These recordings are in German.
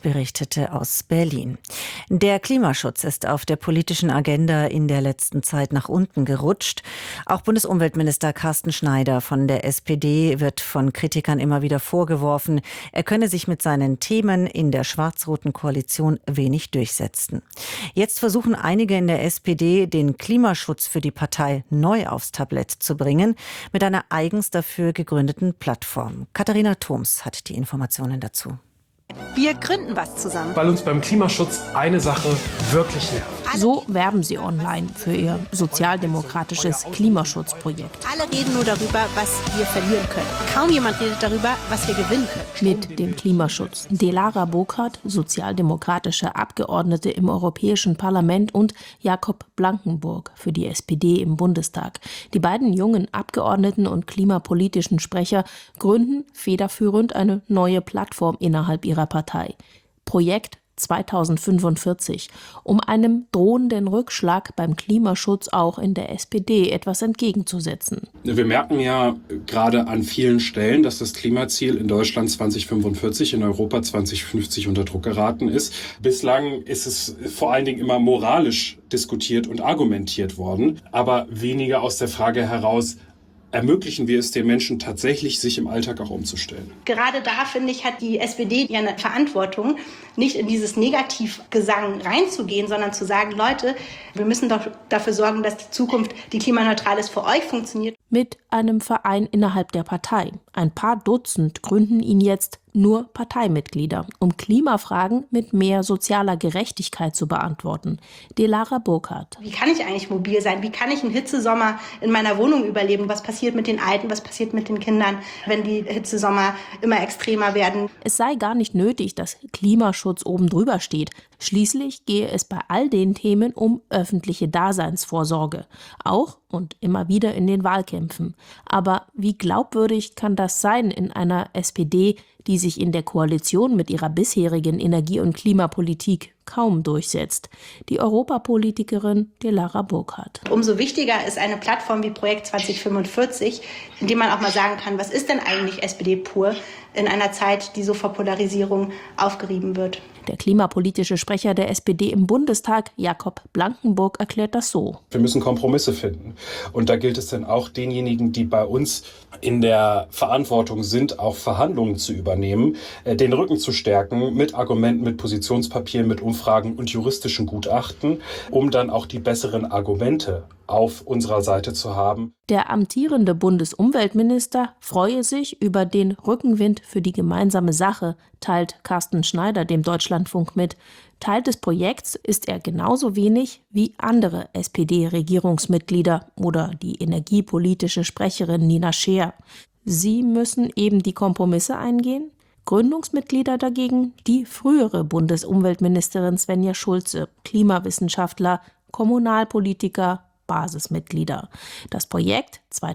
berichtete aus Berlin. Der Klimaschutz ist auf der politischen Agenda in der letzten Zeit nach unten gerutscht. Auch Bundesumweltminister Carsten Schneider von der SPD wird von Kritikern immer wieder vorgeworfen, er könne sich mit seinen Themen in der schwarz-roten Koalition wenig durchsetzen. Jetzt versuchen einige in der SPD, den Klimaschutz für die Partei neu aufs Tablett zu bringen, mit einer eigens dafür gegründeten Plattform. Katharina Thoms hat die Informationen dazu. Wir gründen was zusammen. Weil uns beim Klimaschutz eine Sache wirklich nervt. So werben sie online für ihr sozialdemokratisches Klimaschutzprojekt. Alle reden nur darüber, was wir verlieren können. Kaum jemand redet darüber, was wir gewinnen können. Mit dem Klimaschutz. Delara Burkhardt, sozialdemokratische Abgeordnete im Europäischen Parlament, und Jakob Blankenburg für die SPD im Bundestag. Die beiden jungen Abgeordneten und klimapolitischen Sprecher gründen federführend eine neue Plattform innerhalb ihrer Partei. Projekt 2045, um einem drohenden Rückschlag beim Klimaschutz auch in der SPD etwas entgegenzusetzen. Wir merken ja gerade an vielen Stellen, dass das Klimaziel in Deutschland 2045, in Europa 2050 unter Druck geraten ist. Bislang ist es vor allen Dingen immer moralisch diskutiert und argumentiert worden, aber weniger aus der Frage heraus, ermöglichen wir es den Menschen tatsächlich, sich im Alltag auch umzustellen. Gerade da, finde ich, hat die SPD ja eine Verantwortung, nicht in dieses Negativgesang reinzugehen, sondern zu sagen, Leute, wir müssen doch dafür sorgen, dass die Zukunft, die klimaneutral ist, für euch funktioniert. Mit einem Verein innerhalb der Partei. Ein paar Dutzend gründen ihn jetzt nur Parteimitglieder, um Klimafragen mit mehr sozialer Gerechtigkeit zu beantworten. Delara Burkhardt. Wie kann ich eigentlich mobil sein? Wie kann ich einen Hitzesommer in meiner Wohnung überleben? Was passiert mit den Alten? Was passiert mit den Kindern, wenn die Hitzesommer immer extremer werden? Es sei gar nicht nötig, dass Klimaschutz oben drüber steht. Schließlich gehe es bei all den Themen um öffentliche Daseinsvorsorge. Auch und immer wieder in den Wahlkämpfen. Aber wie glaubwürdig kann das sein in einer SPD, die sich in der Koalition mit ihrer bisherigen Energie- und Klimapolitik kaum durchsetzt? Die Europapolitikerin Delara Burkhardt. Umso wichtiger ist eine Plattform wie Projekt 2045, in dem man auch mal sagen kann, was ist denn eigentlich SPD pur in einer Zeit, die so vor Polarisierung aufgerieben wird. Der klimapolitische Sprecher der SPD im Bundestag, Jakob Blankenburg, erklärt das so. Wir müssen Kompromisse finden. Und da gilt es dann auch denjenigen, die bei uns in der Verantwortung sind, auch Verhandlungen zu übernehmen, den Rücken zu stärken mit Argumenten, mit Positionspapieren, mit Umfragen und juristischen Gutachten, um dann auch die besseren Argumente auf unserer Seite zu haben. Der amtierende Bundesumweltminister freue sich über den Rückenwind für die gemeinsame Sache, teilt Carsten Schneider dem Deutschlandfunk mit. Teil des Projekts ist er genauso wenig wie andere SPD-Regierungsmitglieder oder die energiepolitische Sprecherin Nina Scheer. Sie müssen eben die Kompromisse eingehen. Gründungsmitglieder dagegen die frühere Bundesumweltministerin Svenja Schulze, Klimawissenschaftler, Kommunalpolitiker, Basismitglieder. Das Projekt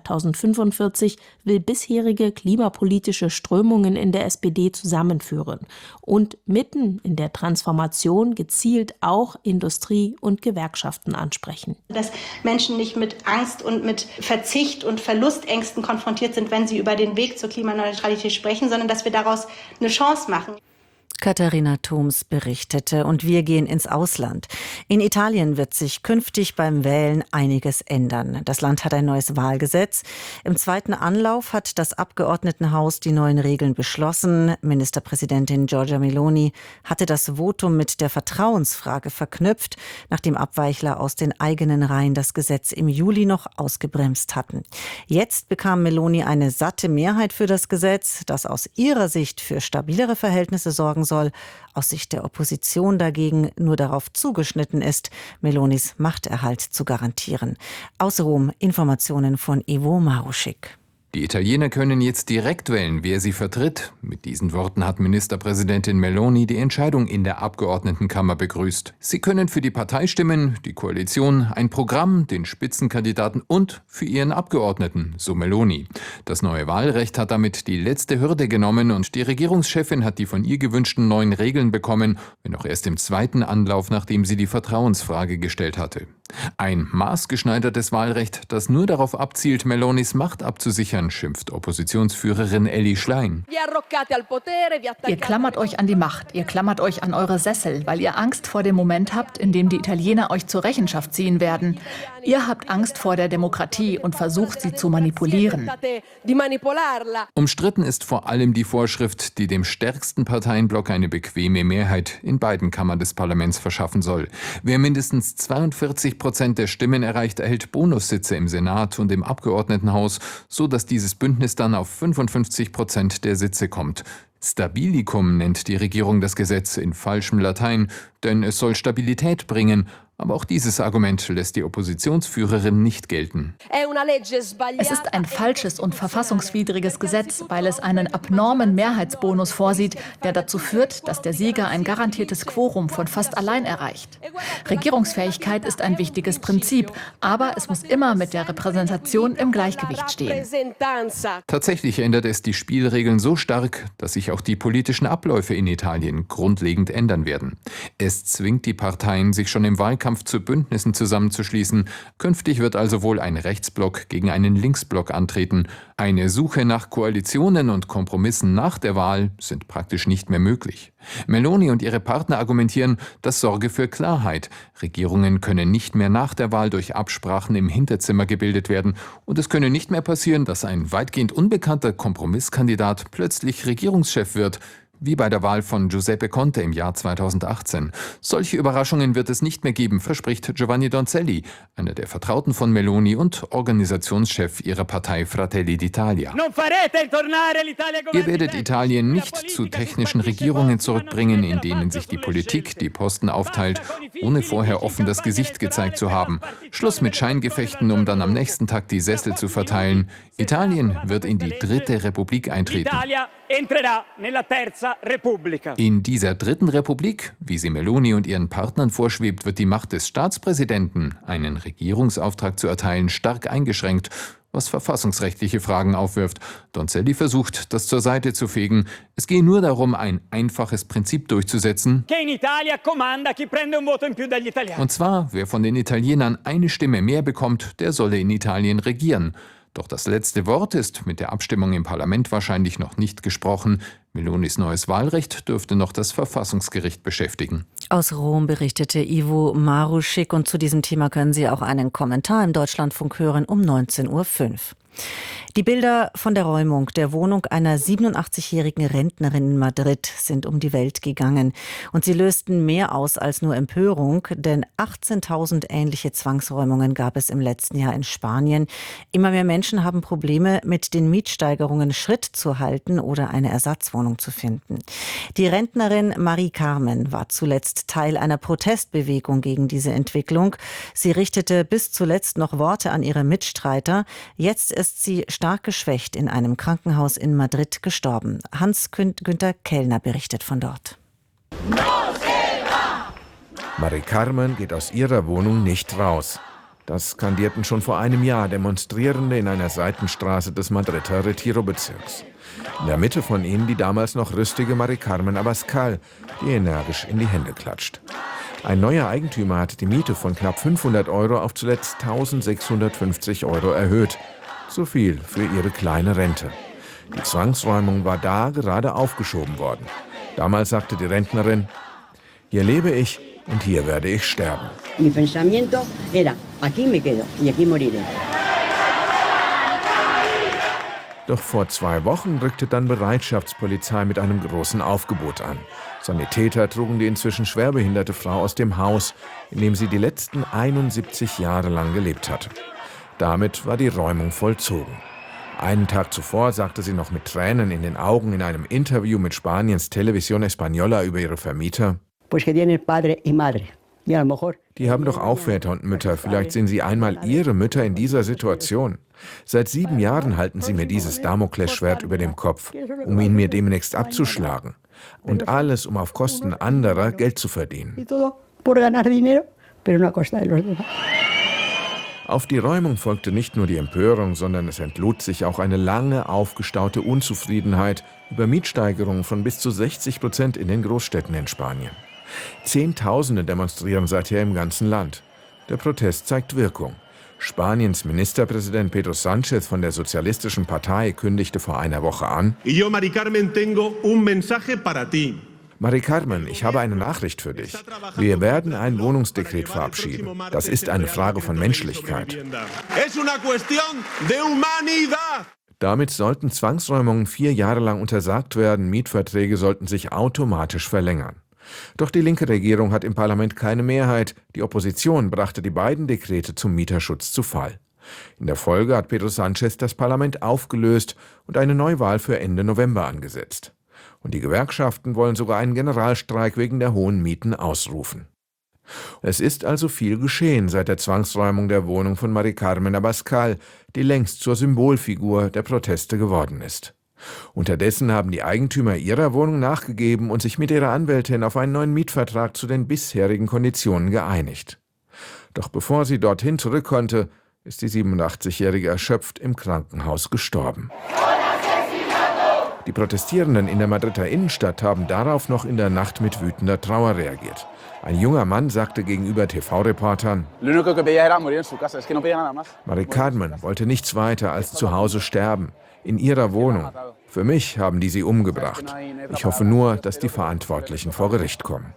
2045 will bisherige klimapolitische Strömungen in der SPD zusammenführen und mitten in der Transformation gezielt auch Industrie und Gewerkschaften ansprechen. Dass Menschen nicht mit Angst und mit Verzicht und Verlustängsten konfrontiert sind, wenn sie über den Weg zur Klimaneutralität sprechen, sondern dass wir daraus eine Chance machen. Katharina Thoms berichtete, und wir gehen ins Ausland. In Italien wird sich künftig beim Wählen einiges ändern. Das Land hat ein neues Wahlgesetz. Im zweiten Anlauf hat das Abgeordnetenhaus die neuen Regeln beschlossen. Ministerpräsidentin Giorgia Meloni hatte das Votum mit der Vertrauensfrage verknüpft, nachdem Abweichler aus den eigenen Reihen das Gesetz im Juli noch ausgebremst hatten. Jetzt bekam Meloni eine satte Mehrheit für das Gesetz, das aus ihrer Sicht für stabilere Verhältnisse sorgen soll, aus Sicht der Opposition dagegen nur darauf zugeschnitten ist, Melonis Machterhalt zu garantieren. Aus Rom Informationen von Ivo Maruschik. Die Italiener können jetzt direkt wählen, wer sie vertritt. Mit diesen Worten hat Ministerpräsidentin Meloni die Entscheidung in der Abgeordnetenkammer begrüßt. Sie können für die Partei stimmen, die Koalition, ein Programm, den Spitzenkandidaten und für ihren Abgeordneten, so Meloni. Das neue Wahlrecht hat damit die letzte Hürde genommen und die Regierungschefin hat die von ihr gewünschten neuen Regeln bekommen, wenn auch erst im zweiten Anlauf, nachdem sie die Vertrauensfrage gestellt hatte. Ein maßgeschneidertes Wahlrecht, das nur darauf abzielt, Melonis Macht abzusichern, schimpft Oppositionsführerin Elly Schlein. Ihr klammert euch an die Macht, ihr klammert euch an eure Sessel, weil ihr Angst vor dem Moment habt, in dem die Italiener euch zur Rechenschaft ziehen werden. Ihr habt Angst vor der Demokratie und versucht, sie zu manipulieren. Umstritten ist vor allem die Vorschrift, die dem stärksten Parteienblock eine bequeme Mehrheit in beiden Kammern des Parlaments verschaffen soll. Wer mindestens 42% der Stimmen erreicht, erhält Bonussitze im Senat und im Abgeordnetenhaus, so dass dieses Bündnis dann auf 55% der Sitze kommt. Stabilicum nennt die Regierung das Gesetz in falschem Latein, denn es soll Stabilität bringen. Aber auch dieses Argument lässt die Oppositionsführerin nicht gelten. Es ist ein falsches und verfassungswidriges Gesetz, weil es einen abnormen Mehrheitsbonus vorsieht, der dazu führt, dass der Sieger ein garantiertes Quorum von fast allein erreicht. Regierungsfähigkeit ist ein wichtiges Prinzip, aber es muss immer mit der Repräsentation im Gleichgewicht stehen. Tatsächlich ändert es die Spielregeln so stark, dass sich auch die politischen Abläufe in Italien grundlegend ändern werden. Es zwingt die Parteien, sich schon im Wahlkampf zu Bündnissen zusammenzuschließen. Künftig wird also wohl ein Rechtsblock gegen einen Linksblock antreten. Eine Suche nach Koalitionen und Kompromissen nach der Wahl sind praktisch nicht mehr möglich. Meloni und ihre Partner argumentieren, das sorge für Klarheit. Regierungen können nicht mehr nach der Wahl durch Absprachen im Hinterzimmer gebildet werden. Und es könne nicht mehr passieren, dass ein weitgehend unbekannter Kompromisskandidat plötzlich Regierungschef wird. Wie bei der Wahl von Giuseppe Conte im Jahr 2018. Solche Überraschungen wird es nicht mehr geben, verspricht Giovanni Donzelli, einer der Vertrauten von Meloni und Organisationschef ihrer Partei Fratelli d'Italia. Ihr werdet Italien nicht zu technischen Regierungen zurückbringen, in denen sich die Politik die Posten aufteilt, ohne vorher offen das Gesicht gezeigt zu haben. Schluss mit Scheingefechten, um dann am nächsten Tag die Sessel zu verteilen. Italien wird in die dritte Republik eintreten. In dieser dritten Republik, wie sie Meloni und ihren Partnern vorschwebt, wird die Macht des Staatspräsidenten, einen Regierungsauftrag zu erteilen, stark eingeschränkt, was verfassungsrechtliche Fragen aufwirft. Donzelli versucht, das zur Seite zu fegen. Es gehe nur darum, ein einfaches Prinzip durchzusetzen. Und zwar, wer von den Italienern eine Stimme mehr bekommt, der solle in Italien regieren. Doch das letzte Wort ist mit der Abstimmung im Parlament wahrscheinlich noch nicht gesprochen. Melonis neues Wahlrecht dürfte noch das Verfassungsgericht beschäftigen. Aus Rom berichtete Ivo Maruschik und zu diesem Thema können Sie auch einen Kommentar im Deutschlandfunk hören um 19:05 Uhr. Die Bilder von der Räumung der Wohnung einer 87-jährigen Rentnerin in Madrid sind um die Welt gegangen. Und sie lösten mehr aus als nur Empörung, denn 18.000 ähnliche Zwangsräumungen gab es im letzten Jahr in Spanien. Immer mehr Menschen haben Probleme, mit den Mietsteigerungen Schritt zu halten oder eine Ersatzwohnung zu finden. Die Rentnerin Mari Carmen war zuletzt Teil einer Protestbewegung gegen diese Entwicklung. Sie richtete bis zuletzt noch Worte an ihre Mitstreiter. Jetzt ist sie stark geschwächt in einem Krankenhaus in Madrid gestorben. Hans-Günther Kellner berichtet von dort. Mari Carmen geht aus ihrer Wohnung nicht raus. Das skandierten schon vor einem Jahr Demonstrierende in einer Seitenstraße des Madrider Retiro-Bezirks. In der Mitte von ihnen die damals noch rüstige Mari Carmen Abascal, die energisch in die Hände klatscht. Ein neuer Eigentümer hat die Miete von knapp 500 € auf zuletzt 1.650 € erhöht. So viel für ihre kleine Rente. Die Zwangsräumung war da gerade aufgeschoben worden. Damals sagte die Rentnerin: Hier lebe ich und hier werde ich sterben. Mi pensamiento era, aquí me quedo y aquí moriré. Doch vor 2 Wochen rückte dann Bereitschaftspolizei mit einem großen Aufgebot an. Sanitäter trugen die inzwischen schwerbehinderte Frau aus dem Haus, in dem sie die letzten 71 Jahre lang gelebt hatte. Damit war die Räumung vollzogen. Einen Tag zuvor sagte sie noch mit Tränen in den Augen in einem Interview mit Spaniens Televisión Española über ihre Vermieter: Die haben doch auch Väter und Mütter, vielleicht sehen sie einmal ihre Mütter in dieser Situation. Seit 7 Jahren halten sie mir dieses Damoklesschwert über dem Kopf, um ihn mir demnächst abzuschlagen. Und alles, um auf Kosten anderer Geld zu verdienen. Auf die Räumung folgte nicht nur die Empörung, sondern es entlud sich auch eine lange aufgestaute Unzufriedenheit über Mietsteigerungen von bis zu 60% in den Großstädten in Spanien. Zehntausende demonstrieren seither im ganzen Land. Der Protest zeigt Wirkung. Spaniens Ministerpräsident Pedro Sánchez von der Sozialistischen Partei kündigte vor einer Woche an: Mari Carmen, tengo un mensaje para ti. Mari Carmen, ich habe eine Nachricht für dich. Wir werden ein Wohnungsdekret verabschieden. Das ist eine Frage von Menschlichkeit. Damit sollten Zwangsräumungen 4 Jahre lang untersagt werden, Mietverträge sollten sich automatisch verlängern. Doch die linke Regierung hat im Parlament keine Mehrheit. Die Opposition brachte die beiden Dekrete zum Mieterschutz zu Fall. In der Folge hat Pedro Sánchez das Parlament aufgelöst und eine Neuwahl für Ende November angesetzt. Und die Gewerkschaften wollen sogar einen Generalstreik wegen der hohen Mieten ausrufen. Es ist also viel geschehen seit der Zwangsräumung der Wohnung von Mari Carmen Abascal, die längst zur Symbolfigur der Proteste geworden ist. Unterdessen haben die Eigentümer ihrer Wohnung nachgegeben und sich mit ihrer Anwältin auf einen neuen Mietvertrag zu den bisherigen Konditionen geeinigt. Doch bevor sie dorthin zurück konnte, ist die 87-Jährige erschöpft im Krankenhaus gestorben. Die Protestierenden in der Madrider Innenstadt haben darauf noch in der Nacht mit wütender Trauer reagiert. Ein junger Mann sagte gegenüber TV-Reportern: Mari Carmen wollte nichts weiter als zu Hause sterben, in ihrer Wohnung. Für mich haben die sie umgebracht. Ich hoffe nur, dass die Verantwortlichen vor Gericht kommen.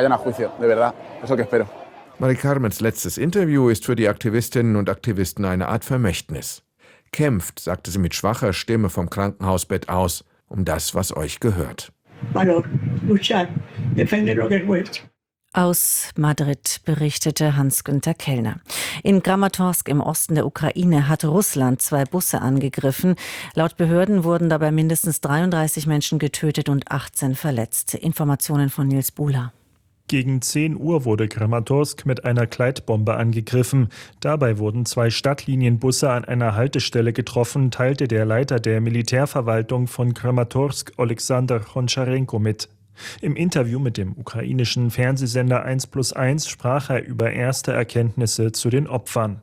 Mari Carmens letztes Interview ist für die Aktivistinnen und Aktivisten eine Art Vermächtnis. Kämpft, sagte sie mit schwacher Stimme vom Krankenhausbett aus, um das, was euch gehört. Aus Madrid berichtete Hans-Günther Kellner. In Kramatorsk im Osten der Ukraine hat Russland 2 Busse angegriffen. Laut Behörden wurden dabei mindestens 33 Menschen getötet und 18 verletzt. Informationen von Nils Buhler. Gegen 10 Uhr wurde Kramatorsk mit einer Gleitbombe angegriffen. Dabei wurden 2 Stadtlinienbusse an einer Haltestelle getroffen, teilte der Leiter der Militärverwaltung von Kramatorsk, Oleksandr Honcharenko, mit. Im Interview mit dem ukrainischen Fernsehsender 1+1 sprach er über erste Erkenntnisse zu den Opfern.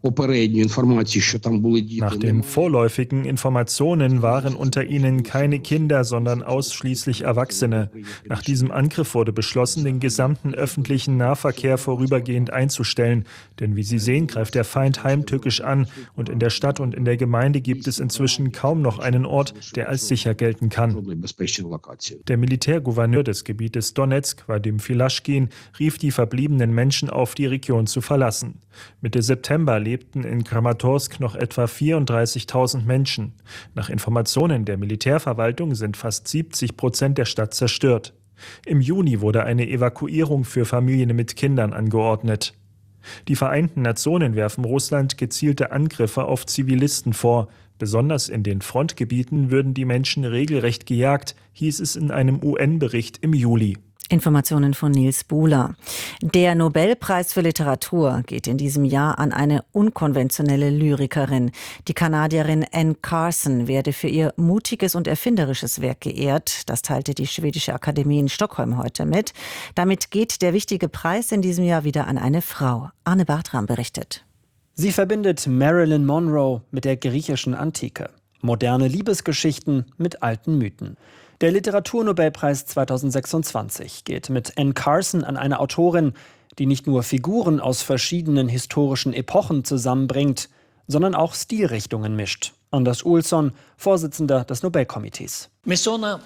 Nach den vorläufigen Informationen waren unter ihnen keine Kinder, sondern ausschließlich Erwachsene. Nach diesem Angriff wurde beschlossen, den gesamten öffentlichen Nahverkehr vorübergehend einzustellen. Denn wie Sie sehen, greift der Feind heimtückisch an. Und in der Stadt und in der Gemeinde gibt es inzwischen kaum noch einen Ort, der als sicher gelten kann. Der Militärgouverneur des Gebietes Donetsk, Wadim Filaschkin, rief die verbliebenen Menschen auf, die Region zu verlassen. Mitte September lebten in Kramatorsk noch etwa 34.000 Menschen. Nach Informationen der Militärverwaltung sind fast 70% der Stadt zerstört. Im Juni wurde eine Evakuierung für Familien mit Kindern angeordnet. Die Vereinten Nationen werfen Russland gezielte Angriffe auf Zivilisten vor. Besonders in den Frontgebieten würden die Menschen regelrecht gejagt, hieß es in einem UN-Bericht im Juli. Informationen von Nils Buhler. Der Nobelpreis für Literatur geht in diesem Jahr an eine unkonventionelle Lyrikerin. Die Kanadierin Anne Carson werde für ihr mutiges und erfinderisches Werk geehrt. Das teilte die Schwedische Akademie in Stockholm heute mit. Damit geht der wichtige Preis in diesem Jahr wieder an eine Frau. Arne Bartram berichtet. Sie verbindet Marilyn Monroe mit der griechischen Antike. Moderne Liebesgeschichten mit alten Mythen. Der Literaturnobelpreis 2026 geht mit Anne Carson an eine Autorin, die nicht nur Figuren aus verschiedenen historischen Epochen zusammenbringt, sondern auch Stilrichtungen mischt. Anders Olsson, Vorsitzender des Nobelkomitees. Mit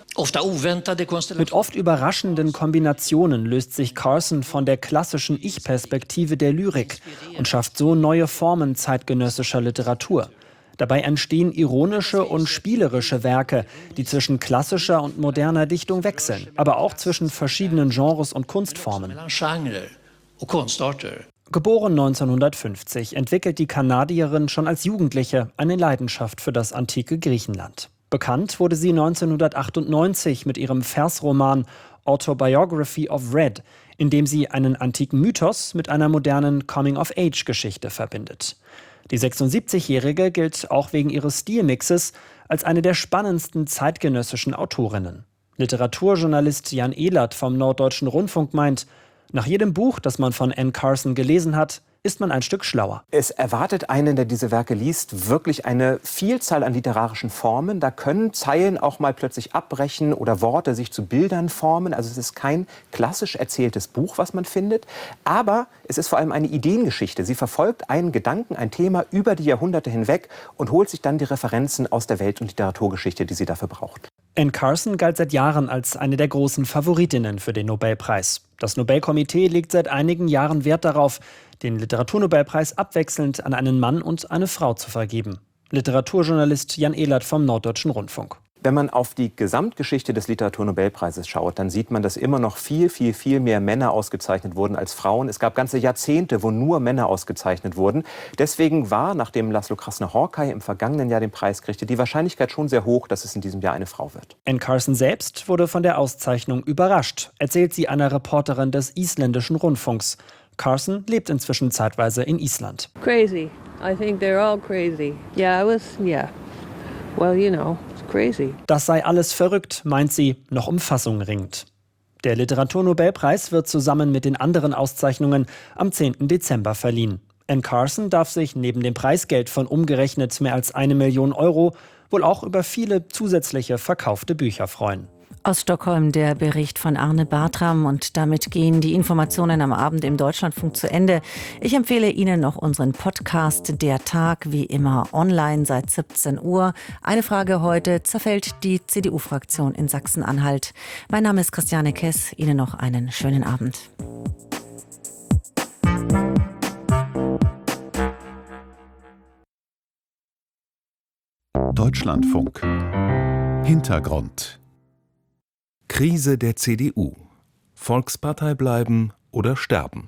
oft überraschenden Kombinationen löst sich Carson von der klassischen Ich-Perspektive der Lyrik und schafft so neue Formen zeitgenössischer Literatur. Dabei entstehen ironische und spielerische Werke, die zwischen klassischer und moderner Dichtung wechseln, aber auch zwischen verschiedenen Genres und Kunstformen. Geboren 1950, entwickelt die Kanadierin schon als Jugendliche eine Leidenschaft für das antike Griechenland. Bekannt wurde sie 1998 mit ihrem Versroman Autobiography of Red, in dem sie einen antiken Mythos mit einer modernen Coming-of-Age-Geschichte verbindet. Die 76-Jährige gilt auch wegen ihres Stilmixes als eine der spannendsten zeitgenössischen Autorinnen. Literaturjournalist Jan Ehlert vom Norddeutschen Rundfunk meint, nach jedem Buch, das man von Anne Carson gelesen hat, ist man ein Stück schlauer. Es erwartet einen, der diese Werke liest, wirklich eine Vielzahl an literarischen Formen. Da können Zeilen auch mal plötzlich abbrechen oder Worte sich zu Bildern formen. Also es ist kein klassisch erzähltes Buch, was man findet. Aber es ist vor allem eine Ideengeschichte. Sie verfolgt einen Gedanken, ein Thema über die Jahrhunderte hinweg und holt sich dann die Referenzen aus der Welt- und Literaturgeschichte, die sie dafür braucht. Anne Carson galt seit Jahren als eine der großen Favoritinnen für den Nobelpreis. Das Nobelkomitee legt seit einigen Jahren Wert darauf, den Literaturnobelpreis abwechselnd an einen Mann und eine Frau zu vergeben. Literaturjournalist Jan Ehlert vom Norddeutschen Rundfunk. Wenn man auf die Gesamtgeschichte des Literaturnobelpreises schaut, dann sieht man, dass immer noch viel mehr Männer ausgezeichnet wurden als Frauen. Es gab ganze Jahrzehnte, wo nur Männer ausgezeichnet wurden. Deswegen war, nachdem Laszlo Krasner-Horkay im vergangenen Jahr den Preis kriegte, die Wahrscheinlichkeit schon sehr hoch, dass es in diesem Jahr eine Frau wird. Anne Carson selbst wurde von der Auszeichnung überrascht, erzählt sie einer Reporterin des isländischen Rundfunks. Carson lebt inzwischen zeitweise in Island. Crazy. I think they're all crazy. Well, you know. Crazy. Das sei alles verrückt, meint sie, noch um Fassung ringt. Der Literaturnobelpreis wird zusammen mit den anderen Auszeichnungen am 10. Dezember verliehen. Anne Carson darf sich neben dem Preisgeld von umgerechnet mehr als 1 Million Euro wohl auch über viele zusätzliche verkaufte Bücher freuen. Aus Stockholm der Bericht von Arne Bartram und damit gehen die Informationen am Abend im Deutschlandfunk zu Ende. Ich empfehle Ihnen noch unseren Podcast Der Tag, wie immer online seit 17 Uhr. Eine Frage heute: Zerfällt die CDU-Fraktion in Sachsen-Anhalt? Mein Name ist Christiane Kess. Ihnen noch einen schönen Abend. Deutschlandfunk. Hintergrund. Krise der CDU. Volkspartei bleiben oder sterben?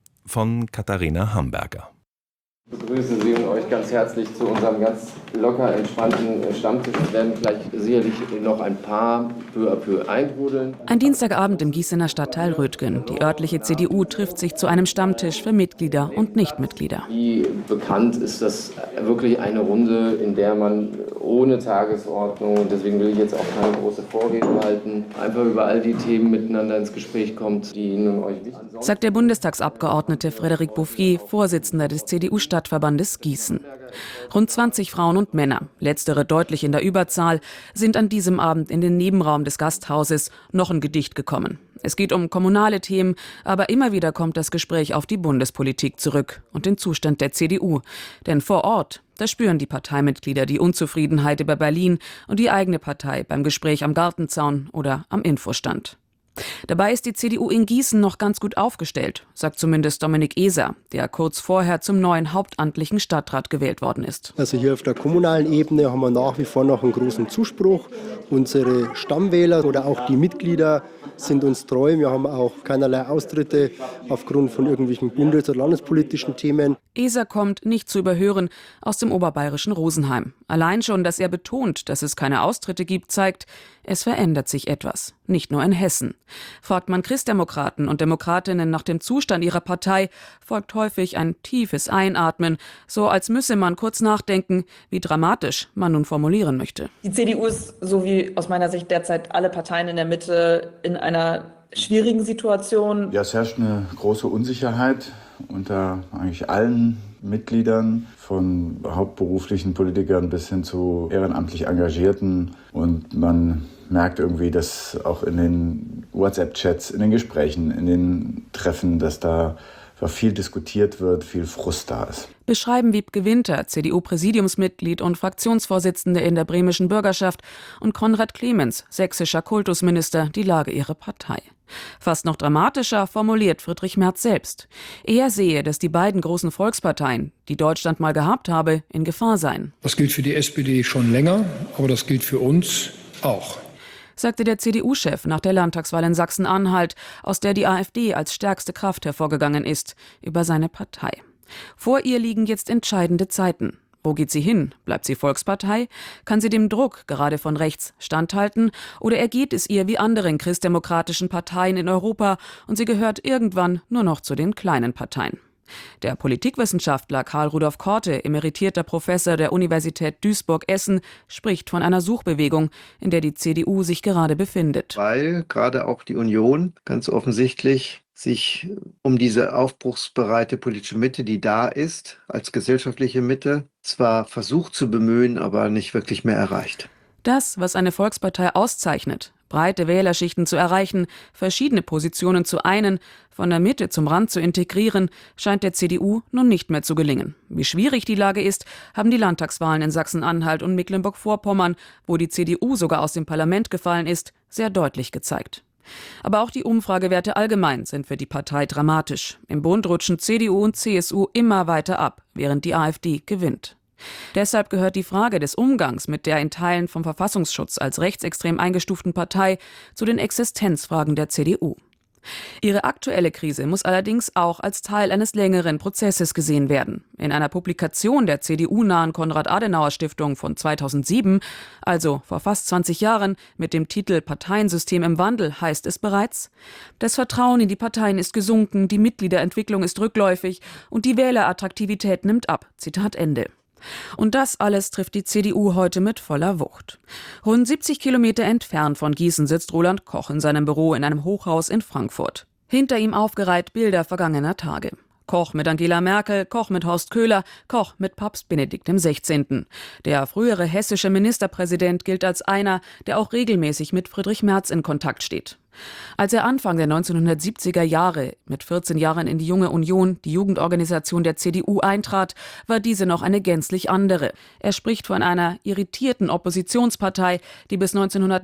Von Katharina Hamburger. Ich begrüße Sie und euch ganz herzlich zu unserem ganz locker entspannten Stammtisch. Wir werden gleich sicherlich noch ein paar peu à peu eintrudeln. Ein Dienstagabend im Gießener Stadtteil Rötgen. Die örtliche CDU trifft sich zu einem Stammtisch für Mitglieder und Nichtmitglieder. Wie bekannt ist das wirklich eine Runde, in der man ohne Tagesordnung, und deswegen will ich jetzt auch keine große Vorrede halten, einfach über all die Themen miteinander ins Gespräch kommt, die Ihnen und euch wichtig sind. Sagt der Bundestagsabgeordnete Frédéric Bouffier, Vorsitzender des CDU-Stadtverbandes Gießen. Rund 20 Frauen und Männer, letztere deutlich in der Überzahl, sind an diesem Abend in den Nebenraum des Gasthauses noch ein Gedicht gekommen. Es geht um kommunale Themen, aber immer wieder kommt das Gespräch auf die Bundespolitik zurück und den Zustand der CDU. Denn vor Ort, da spüren die Parteimitglieder die Unzufriedenheit über Berlin und die eigene Partei beim Gespräch am Gartenzaun oder am Infostand. Dabei ist die CDU in Gießen noch ganz gut aufgestellt, sagt zumindest Dominik Eser, der kurz vorher zum neuen hauptamtlichen Stadtrat gewählt worden ist. Also hier auf der kommunalen Ebene haben wir nach wie vor noch einen großen Zuspruch. Unsere Stammwähler oder auch die Mitglieder sind uns treu. Wir haben auch keinerlei Austritte aufgrund von irgendwelchen bundes- oder landespolitischen Themen. Eser kommt, nicht zu überhören, aus dem oberbayerischen Rosenheim. Allein schon, dass er betont, dass es keine Austritte gibt, zeigt, es verändert sich etwas. Nicht nur in Hessen. Fragt man Christdemokraten und Demokratinnen nach dem Zustand ihrer Partei, folgt häufig ein tiefes Einatmen, so als müsse man kurz nachdenken, wie dramatisch man nun formulieren möchte. Die CDU ist, so wie aus meiner Sicht derzeit alle Parteien in der Mitte, in einer schwierigen Situation. Ja, es herrscht eine große Unsicherheit unter eigentlich allen Mitgliedern, von hauptberuflichen Politikern bis hin zu ehrenamtlich Engagierten. Und man merkt irgendwie, dass auch in den WhatsApp-Chats, in den Gesprächen, in den Treffen, dass da viel diskutiert wird, viel Frust da ist. Beschreiben Wiebke Winter, CDU-Präsidiumsmitglied und Fraktionsvorsitzende in der bremischen Bürgerschaft, und Konrad Clemens, sächsischer Kultusminister, die Lage ihrer Partei. Fast noch dramatischer formuliert Friedrich Merz selbst. Er sehe, dass die beiden großen Volksparteien, die Deutschland mal gehabt habe, in Gefahr seien. Das gilt für die SPD schon länger, aber das gilt für uns auch, sagte der CDU-Chef nach der Landtagswahl in Sachsen-Anhalt, aus der die AfD als stärkste Kraft hervorgegangen ist, über seine Partei. Vor ihr liegen jetzt entscheidende Zeiten. Wo geht sie hin? Bleibt sie Volkspartei? Kann sie dem Druck, gerade von rechts, standhalten? Oder ergeht es ihr wie anderen christdemokratischen Parteien in Europa und sie gehört irgendwann nur noch zu den kleinen Parteien? Der Politikwissenschaftler Karl Rudolf Korte, emeritierter Professor der Universität Duisburg-Essen, spricht von einer Suchbewegung, in der die CDU sich gerade befindet. Weil gerade auch die Union ganz offensichtlich sich um diese aufbruchsbereite politische Mitte, die da ist, als gesellschaftliche Mitte, zwar versucht zu bemühen, aber nicht wirklich mehr erreicht. Das, was eine Volkspartei auszeichnet, breite Wählerschichten zu erreichen, verschiedene Positionen zu einen, von der Mitte zum Rand zu integrieren, scheint der CDU nun nicht mehr zu gelingen. Wie schwierig die Lage ist, haben die Landtagswahlen in Sachsen-Anhalt und Mecklenburg-Vorpommern, wo die CDU sogar aus dem Parlament gefallen ist, sehr deutlich gezeigt. Aber auch die Umfragewerte allgemein sind für die Partei dramatisch. Im Bund rutschen CDU und CSU immer weiter ab, während die AfD gewinnt. Deshalb gehört die Frage des Umgangs mit der in Teilen vom Verfassungsschutz als rechtsextrem eingestuften Partei zu den Existenzfragen der CDU. Ihre aktuelle Krise muss allerdings auch als Teil eines längeren Prozesses gesehen werden. In einer Publikation der CDU-nahen Konrad-Adenauer-Stiftung von 2007, also vor fast 20 Jahren, mit dem Titel »Parteiensystem im Wandel« heißt es bereits: Das Vertrauen in die Parteien ist gesunken, die Mitgliederentwicklung ist rückläufig und die Wählerattraktivität nimmt ab. Zitat Ende. Und das alles trifft die CDU heute mit voller Wucht. Rund 70 Kilometer entfernt von Gießen sitzt Roland Koch in seinem Büro in einem Hochhaus in Frankfurt. Hinter ihm aufgereiht Bilder vergangener Tage. Koch mit Angela Merkel, Koch mit Horst Köhler, Koch mit Papst Benedikt XVI. Der frühere hessische Ministerpräsident gilt als einer, der auch regelmäßig mit Friedrich Merz in Kontakt steht. Als er Anfang der 1970er Jahre mit 14 Jahren in die Junge Union, die Jugendorganisation der CDU, eintrat, war diese noch eine gänzlich andere. Er spricht von einer irritierten Oppositionspartei, die bis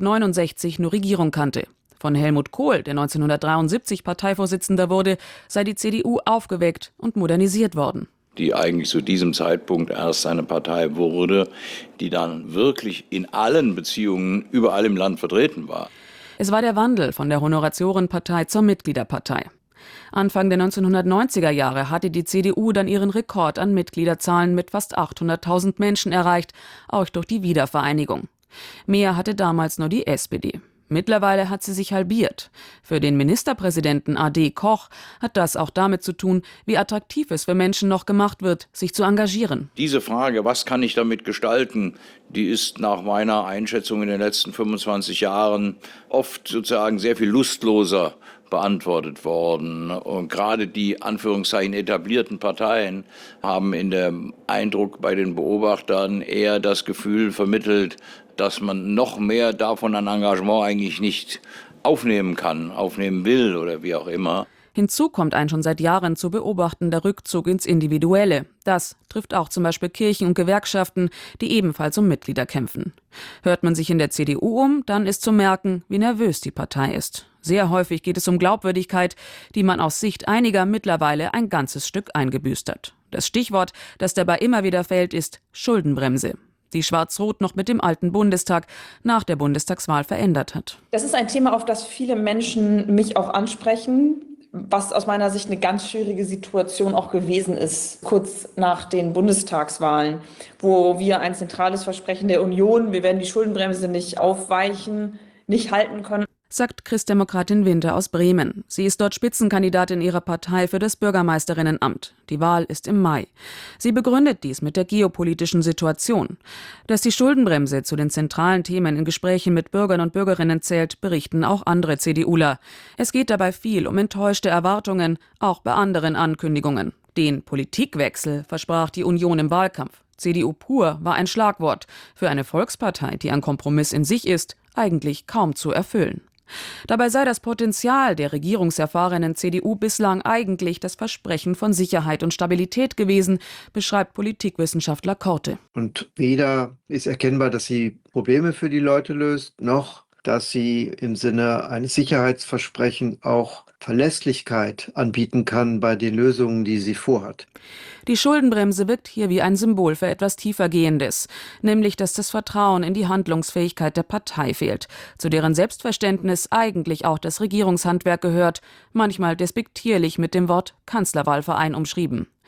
1969 nur Regierung kannte. Von Helmut Kohl, der 1973 Parteivorsitzender wurde, sei die CDU aufgeweckt und modernisiert worden. Die eigentlich zu diesem Zeitpunkt erst eine Partei wurde, die dann wirklich in allen Beziehungen überall im Land vertreten war. Es war der Wandel von der Honoratiorenpartei zur Mitgliederpartei. Anfang der 1990er Jahre hatte die CDU dann ihren Rekord an Mitgliederzahlen mit fast 800.000 Menschen erreicht, auch durch die Wiedervereinigung. Mehr hatte damals nur die SPD. Mittlerweile hat sie sich halbiert. Für den Ministerpräsidenten A.D. Koch hat das auch damit zu tun, wie attraktiv es für Menschen noch gemacht wird, sich zu engagieren. Diese Frage, was kann ich damit gestalten, die ist nach meiner Einschätzung in den letzten 25 Jahren oft sozusagen sehr viel lustloser beantwortet worden. Und gerade die Anführungszeichen etablierten Parteien haben in dem Eindruck bei den Beobachtern eher das Gefühl vermittelt, dass man noch mehr davon an Engagement eigentlich nicht aufnehmen kann, aufnehmen will oder wie auch immer. Hinzu kommt ein schon seit Jahren zu beobachtender Rückzug ins Individuelle. Das trifft auch zum Beispiel Kirchen und Gewerkschaften, die ebenfalls um Mitglieder kämpfen. Hört man sich in der CDU um, dann ist zu merken, wie nervös die Partei ist. Sehr häufig geht es um Glaubwürdigkeit, die man aus Sicht einiger mittlerweile ein ganzes Stück eingebüßt hat. Das Stichwort, das dabei immer wieder fällt, ist Schuldenbremse, die Schwarz-Rot noch mit dem alten Bundestag nach der Bundestagswahl verändert hat. Das ist ein Thema, auf das viele Menschen mich auch ansprechen, was aus meiner Sicht eine ganz schwierige Situation auch gewesen ist, kurz nach den Bundestagswahlen, wo wir ein zentrales Versprechen der Union, wir werden die Schuldenbremse nicht aufweichen, nicht halten können. Sagt Christdemokratin Winter aus Bremen. Sie ist dort Spitzenkandidatin ihrer Partei für das Bürgermeisterinnenamt. Die Wahl ist im Mai. Sie begründet dies mit der geopolitischen Situation. Dass die Schuldenbremse zu den zentralen Themen in Gesprächen mit Bürgern und Bürgerinnen zählt, berichten auch andere CDUler. Es geht dabei viel um enttäuschte Erwartungen, auch bei anderen Ankündigungen. Den Politikwechsel versprach die Union im Wahlkampf. CDU pur war ein Schlagwort für eine Volkspartei, die ein Kompromiss in sich ist, eigentlich kaum zu erfüllen. Dabei sei das Potenzial der regierungserfahrenen CDU bislang eigentlich das Versprechen von Sicherheit und Stabilität gewesen, beschreibt Politikwissenschaftler Korte. Und weder ist erkennbar, dass sie Probleme für die Leute löst, noch dass sie im Sinne eines Sicherheitsversprechens auch Verlässlichkeit anbieten kann bei den Lösungen, die sie vorhat. Die Schuldenbremse wirkt hier wie ein Symbol für etwas Tiefergehendes, nämlich dass das Vertrauen in die Handlungsfähigkeit der Partei fehlt, zu deren Selbstverständnis eigentlich auch das Regierungshandwerk gehört, manchmal despektierlich mit dem Wort Kanzlerwahlverein umschrieben.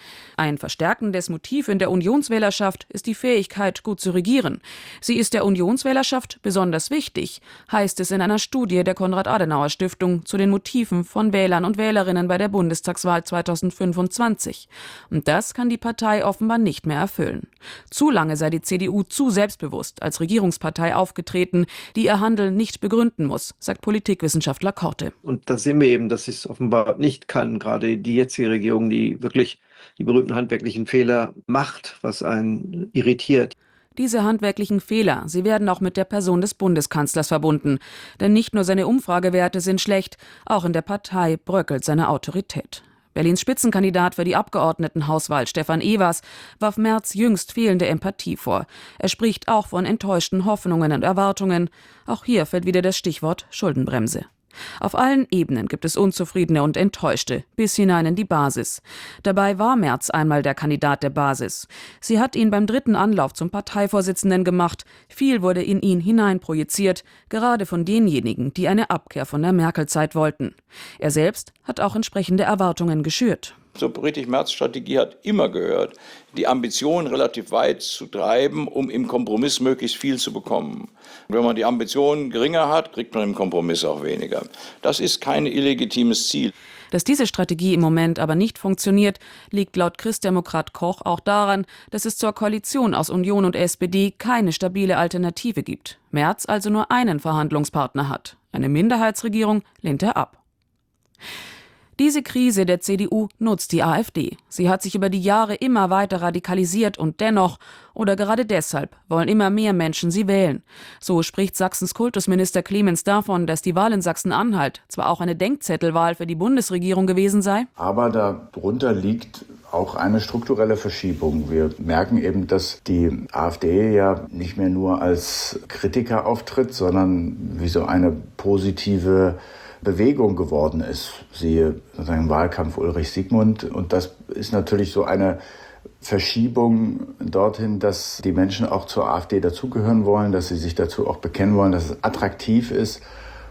Ein verstärkendes Motiv in der Unionswählerschaft ist die Fähigkeit, gut zu regieren. Sie ist der Unionswählerschaft besonders wichtig, heißt es in einer Studie der Konrad-Adenauer-Stiftung zu den Motiven von Wählern und Wählerinnen bei der Bundestagswahl 2025. Und das kann die Partei offenbar nicht mehr erfüllen. Zu lange sei die CDU zu selbstbewusst als Regierungspartei aufgetreten, die ihr Handeln nicht begründen muss, sagt Politikwissenschaftler Korte. Und da sehen wir eben, dass sie es offenbar nicht kann, gerade die jetzige Regierung, die wirklich die berühmten handwerklichen Fehler macht, was einen irritiert. Diese handwerklichen Fehler, sie werden auch mit der Person des Bundeskanzlers verbunden. Denn nicht nur seine Umfragewerte sind schlecht, auch in der Partei bröckelt seine Autorität. Berlins Spitzenkandidat für die Abgeordnetenhauswahl Stefan Evers warf Merz jüngst fehlende Empathie vor. Er spricht auch von enttäuschten Hoffnungen und Erwartungen. Auch hier fällt wieder das Stichwort Schuldenbremse. Auf allen Ebenen gibt es Unzufriedene und Enttäuschte, bis hinein in die Basis. Dabei war Merz einmal der Kandidat der Basis. Sie hat ihn beim 3. Anlauf zum Parteivorsitzenden gemacht. Viel wurde in ihn hineinprojiziert, gerade von denjenigen, die eine Abkehr von der Merkel-Zeit wollten. Er selbst hat auch entsprechende Erwartungen geschürt. So Friedrich Merz' Strategie hat immer gehört, die Ambition relativ weit zu treiben, um im Kompromiss möglichst viel zu bekommen. Wenn man die Ambition geringer hat, kriegt man im Kompromiss auch weniger. Das ist kein illegitimes Ziel. Dass diese Strategie im Moment aber nicht funktioniert, liegt laut Christdemokrat Koch auch daran, dass es zur Koalition aus Union und SPD keine stabile Alternative gibt. Merz also nur einen Verhandlungspartner hat. Eine Minderheitsregierung lehnt er ab. Diese Krise der CDU nutzt die AfD. Sie hat sich über die Jahre immer weiter radikalisiert und dennoch oder gerade deshalb wollen immer mehr Menschen sie wählen. So spricht Sachsens Kultusminister Clemens davon, dass die Wahl in Sachsen-Anhalt zwar auch eine Denkzettelwahl für die Bundesregierung gewesen sei, aber darunter liegt auch eine strukturelle Verschiebung. Wir merken eben, dass die AfD ja nicht mehr nur als Kritiker auftritt, sondern wie so eine positive Bewegung geworden ist. Siehe sozusagen im Wahlkampf Ulrich Siegmund. Und das ist natürlich so eine Verschiebung dorthin, dass die Menschen auch zur AfD dazugehören wollen, dass sie sich dazu auch bekennen wollen, dass es attraktiv ist.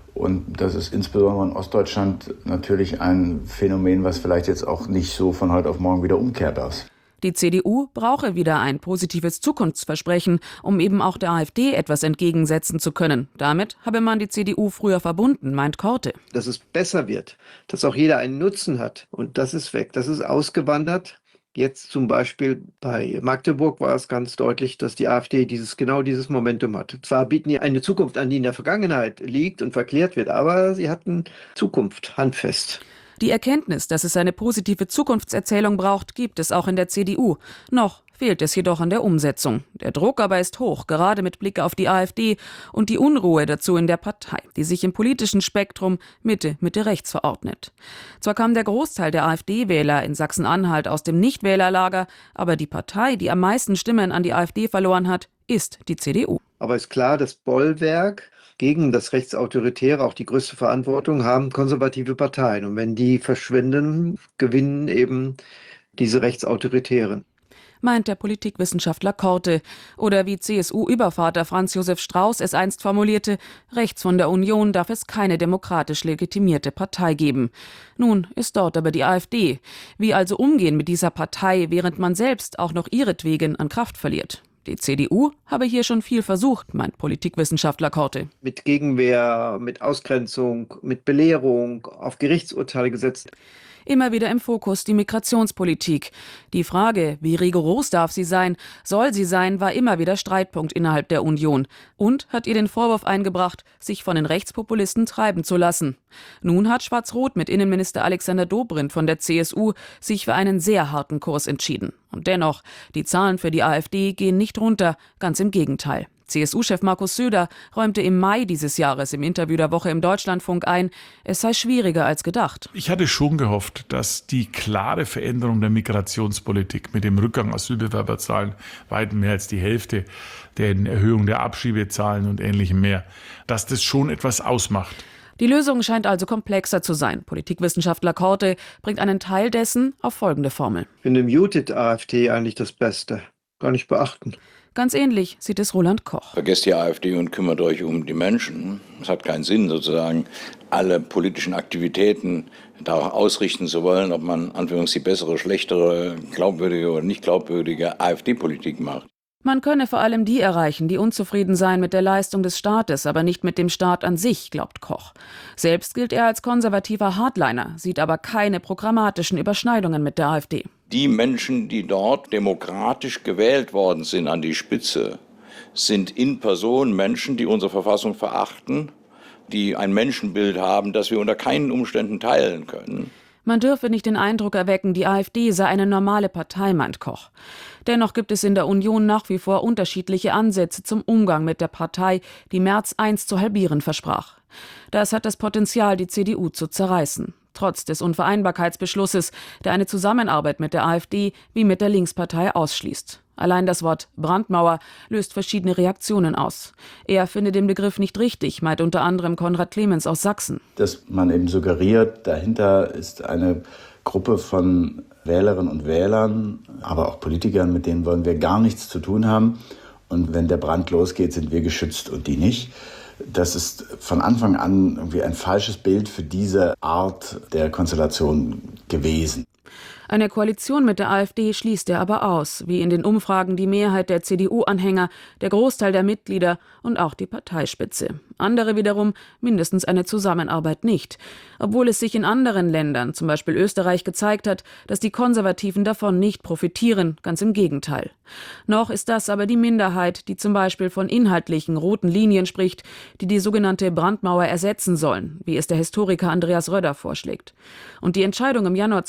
Und das ist insbesondere in Ostdeutschland natürlich ein Phänomen, was vielleicht jetzt auch nicht so von heute auf morgen wieder umkehrbar ist. Die CDU brauche wieder ein positives Zukunftsversprechen, um eben auch der AfD etwas entgegensetzen zu können. Damit habe man die CDU früher verbunden, meint Korte. Dass es besser wird, dass auch jeder einen Nutzen hat. Und das ist weg, das ist ausgewandert. Jetzt zum Beispiel bei Magdeburg war es ganz deutlich, dass die AfD genau dieses Momentum hat. Zwar bieten die eine Zukunft an, die in der Vergangenheit liegt und verklärt wird, aber sie hatten Zukunft, handfest. Die Erkenntnis, dass es eine positive Zukunftserzählung braucht, gibt es auch in der CDU. Noch fehlt es jedoch an der Umsetzung. Der Druck aber ist hoch, gerade mit Blick auf die AfD und die Unruhe dazu in der Partei, die sich im politischen Spektrum Mitte-Rechts verordnet. Zwar kam der Großteil der AfD-Wähler in Sachsen-Anhalt aus dem Nichtwählerlager, aber die Partei, die am meisten Stimmen an die AfD verloren hat, ist die CDU. Aber ist klar, das Bollwerk gegen das Rechtsautoritäre, auch die größte Verantwortung, haben konservative Parteien. Und wenn die verschwinden, gewinnen eben diese Rechtsautoritären. Meint der Politikwissenschaftler Korte. Oder wie CSU-Übervater Franz Josef Strauß es einst formulierte, rechts von der Union darf es keine demokratisch legitimierte Partei geben. Nun ist dort aber die AfD. Wie also umgehen mit dieser Partei, während man selbst auch noch ihretwegen an Kraft verliert? Die CDU habe hier schon viel versucht, meint Politikwissenschaftler Korte. Mit Gegenwehr, mit Ausgrenzung, mit Belehrung, auf Gerichtsurteile gesetzt. Immer wieder im Fokus die Migrationspolitik. Die Frage, wie rigoros darf sie sein, soll sie sein, war immer wieder Streitpunkt innerhalb der Union und hat ihr den Vorwurf eingebracht, sich von den Rechtspopulisten treiben zu lassen. Nun hat Schwarz-Rot mit Innenminister Alexander Dobrindt von der CSU sich für einen sehr harten Kurs entschieden. Und dennoch, die Zahlen für die AfD gehen nicht runter, ganz im Gegenteil. CSU-Chef Markus Söder räumte im Mai dieses Jahres im Interview der Woche im Deutschlandfunk ein, es sei schwieriger als gedacht. Ich hatte schon gehofft, dass die klare Veränderung der Migrationspolitik mit dem Rückgang Asylbewerberzahlen, weit mehr als die Hälfte, der Erhöhung der Abschiebezahlen und Ähnlichem mehr, dass das schon etwas ausmacht. Die Lösung scheint also komplexer zu sein. Politikwissenschaftler Korte bringt einen Teil dedessen auf folgende Formel. Ich finde Muted AfD eigentlich das Beste. Gar nicht beachten. Ganz ähnlich sieht es Roland Koch. Vergesst die AfD und kümmert euch um die Menschen. Es hat keinen Sinn, sozusagen alle politischen Aktivitäten darauf ausrichten zu wollen, ob man anführungsweise die bessere, schlechtere, glaubwürdige oder nicht glaubwürdige AfD-Politik macht. Man könne vor allem die erreichen, die unzufrieden seien mit der Leistung des Staates, aber nicht mit dem Staat an sich, glaubt Koch. Selbst gilt er als konservativer Hardliner, sieht aber keine programmatischen Überschneidungen mit der AfD. Die Menschen, die dort demokratisch gewählt worden sind an die Spitze, sind in Person Menschen, die unsere Verfassung verachten, die ein Menschenbild haben, das wir unter keinen Umständen teilen können. Man dürfe nicht den Eindruck erwecken, die AfD sei eine normale Partei, meint Koch. Dennoch gibt es in der Union nach wie vor unterschiedliche Ansätze zum Umgang mit der Partei, die Merz einst zu halbieren versprach. Das hat das Potenzial, die CDU zu zerreißen. Trotz des Unvereinbarkeitsbeschlusses, der eine Zusammenarbeit mit der AfD wie mit der Linkspartei ausschließt. Allein das Wort Brandmauer löst verschiedene Reaktionen aus. Er finde den Begriff nicht richtig, meint unter anderem Konrad Clemens aus Sachsen. Dass man eben suggeriert, dahinter ist eine Gruppe von Wählerinnen und Wählern, aber auch Politikern, mit denen wollen wir gar nichts zu tun haben. Und wenn der Brand losgeht, sind wir geschützt und die nicht. Das ist von Anfang an irgendwie ein falsches Bild für diese Art der Konstellation gewesen. Eine Koalition mit der AfD schließt er aber aus, wie in den Umfragen die Mehrheit der CDU-Anhänger, der Großteil der Mitglieder und auch die Parteispitze. Andere wiederum mindestens eine Zusammenarbeit nicht, obwohl es sich in anderen Ländern, zum Beispiel Österreich, gezeigt hat, dass die Konservativen davon nicht profitieren, ganz im Gegenteil. Noch ist das aber die Minderheit, die zum Beispiel von inhaltlichen roten Linien spricht, die die sogenannte Brandmauer ersetzen sollen, wie es der Historiker Andreas Röder vorschlägt. Und die Entscheidung im Januar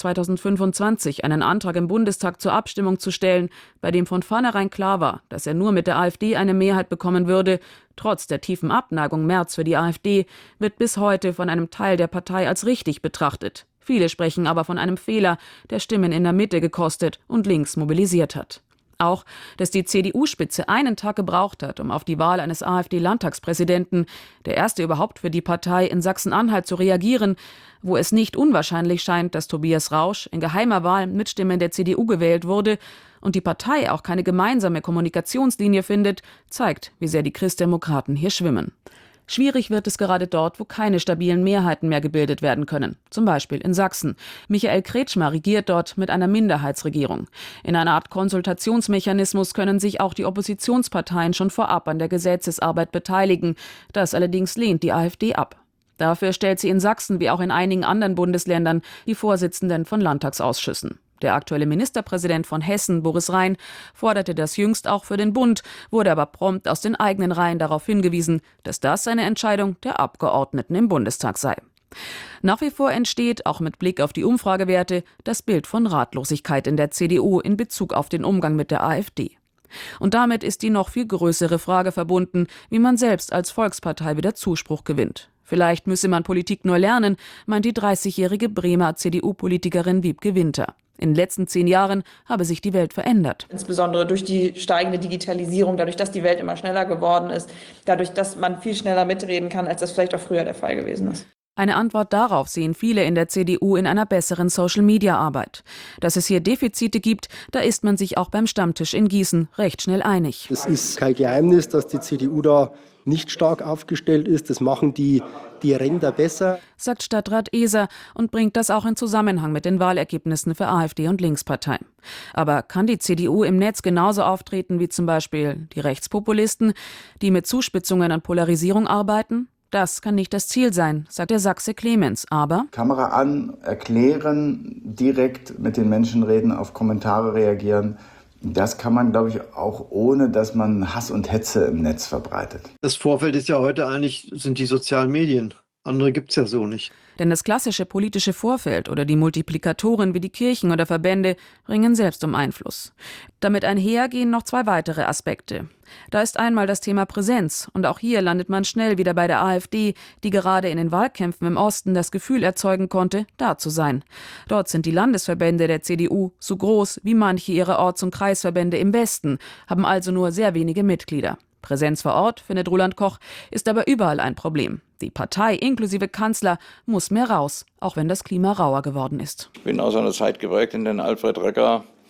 2025, einen Antrag im Bundestag zur Abstimmung zu stellen, bei dem von vornherein klar war, dass er nur mit der AfD eine Mehrheit bekommen würde, trotz der tiefen Abneigung Merz für die AfD, wird bis heute von einem Teil der Partei als richtig betrachtet. Viele sprechen aber von einem Fehler, der Stimmen in der Mitte gekostet und links mobilisiert hat. Auch, dass die CDU-Spitze einen Tag gebraucht hat, um auf die Wahl eines AfD-Landtagspräsidenten, der erste überhaupt für die Partei in Sachsen-Anhalt, zu reagieren, wo es nicht unwahrscheinlich scheint, dass Tobias Rausch in geheimer Wahl mit Stimmen der CDU gewählt wurde und die Partei auch keine gemeinsame Kommunikationslinie findet, zeigt, wie sehr die Christdemokraten hier schwimmen. Schwierig wird es gerade dort, wo keine stabilen Mehrheiten mehr gebildet werden können, zum Beispiel in Sachsen. Michael Kretschmer regiert dort mit einer Minderheitsregierung. In einer Art Konsultationsmechanismus können sich auch die Oppositionsparteien schon vorab an der Gesetzesarbeit beteiligen. Das allerdings lehnt die AfD ab. Dafür stellt sie in Sachsen wie auch in einigen anderen Bundesländern die Vorsitzenden von Landtagsausschüssen. Der aktuelle Ministerpräsident von Hessen, Boris Rhein, forderte das jüngst auch für den Bund, wurde aber prompt aus den eigenen Reihen darauf hingewiesen, dass das eine Entscheidung der Abgeordneten im Bundestag sei. Nach wie vor entsteht, auch mit Blick auf die Umfragewerte, das Bild von Ratlosigkeit in der CDU in Bezug auf den Umgang mit der AfD. Und damit ist die noch viel größere Frage verbunden, wie man selbst als Volkspartei wieder Zuspruch gewinnt. Vielleicht müsse man Politik nur lernen, meint die 30-jährige Bremer CDU-Politikerin Wiebke Winter. In den letzten 10 Jahren habe sich die Welt verändert. Insbesondere durch die steigende Digitalisierung, dadurch, dass die Welt immer schneller geworden ist, dadurch, dass man viel schneller mitreden kann, als das vielleicht auch früher der Fall gewesen ist. Eine Antwort darauf sehen viele in der CDU in einer besseren Social-Media-Arbeit. Dass es hier Defizite gibt, da ist man sich auch beim Stammtisch in Gießen recht schnell einig. Es ist kein Geheimnis, dass die CDU da nicht stark aufgestellt ist. Das machen die Ränder besser, sagt Stadtrat Eser und bringt das auch in Zusammenhang mit den Wahlergebnissen für AfD und Linksparteien. Aber kann die CDU im Netz genauso auftreten wie zum Beispiel die Rechtspopulisten, die mit Zuspitzungen und Polarisierung arbeiten? Das kann nicht das Ziel sein, sagt der Sachse Clemens, aber Kamera an, erklären, direkt mit den Menschen reden, auf Kommentare reagieren. Das kann man, glaube ich, auch ohne, dass man Hass und Hetze im Netz verbreitet. Das Vorfeld ist ja heute sind die sozialen Medien. Andere gibt es ja so nicht. Denn das klassische politische Vorfeld oder die Multiplikatoren wie die Kirchen oder Verbände ringen selbst um Einfluss. Damit einher gehen noch 2 weitere Aspekte. Da ist einmal das Thema Präsenz und auch hier landet man schnell wieder bei der AfD, die gerade in den Wahlkämpfen im Osten das Gefühl erzeugen konnte, da zu sein. Dort sind die Landesverbände der CDU so groß wie manche ihrer Orts- und Kreisverbände im Westen, haben also nur sehr wenige Mitglieder. Präsenz vor Ort, findet Roland Koch, ist aber überall ein Problem. Die Partei inklusive Kanzler muss mehr raus, auch wenn das Klima rauer geworden ist. Ich bin aus einer Zeit geprägt, in der Alfred Röcker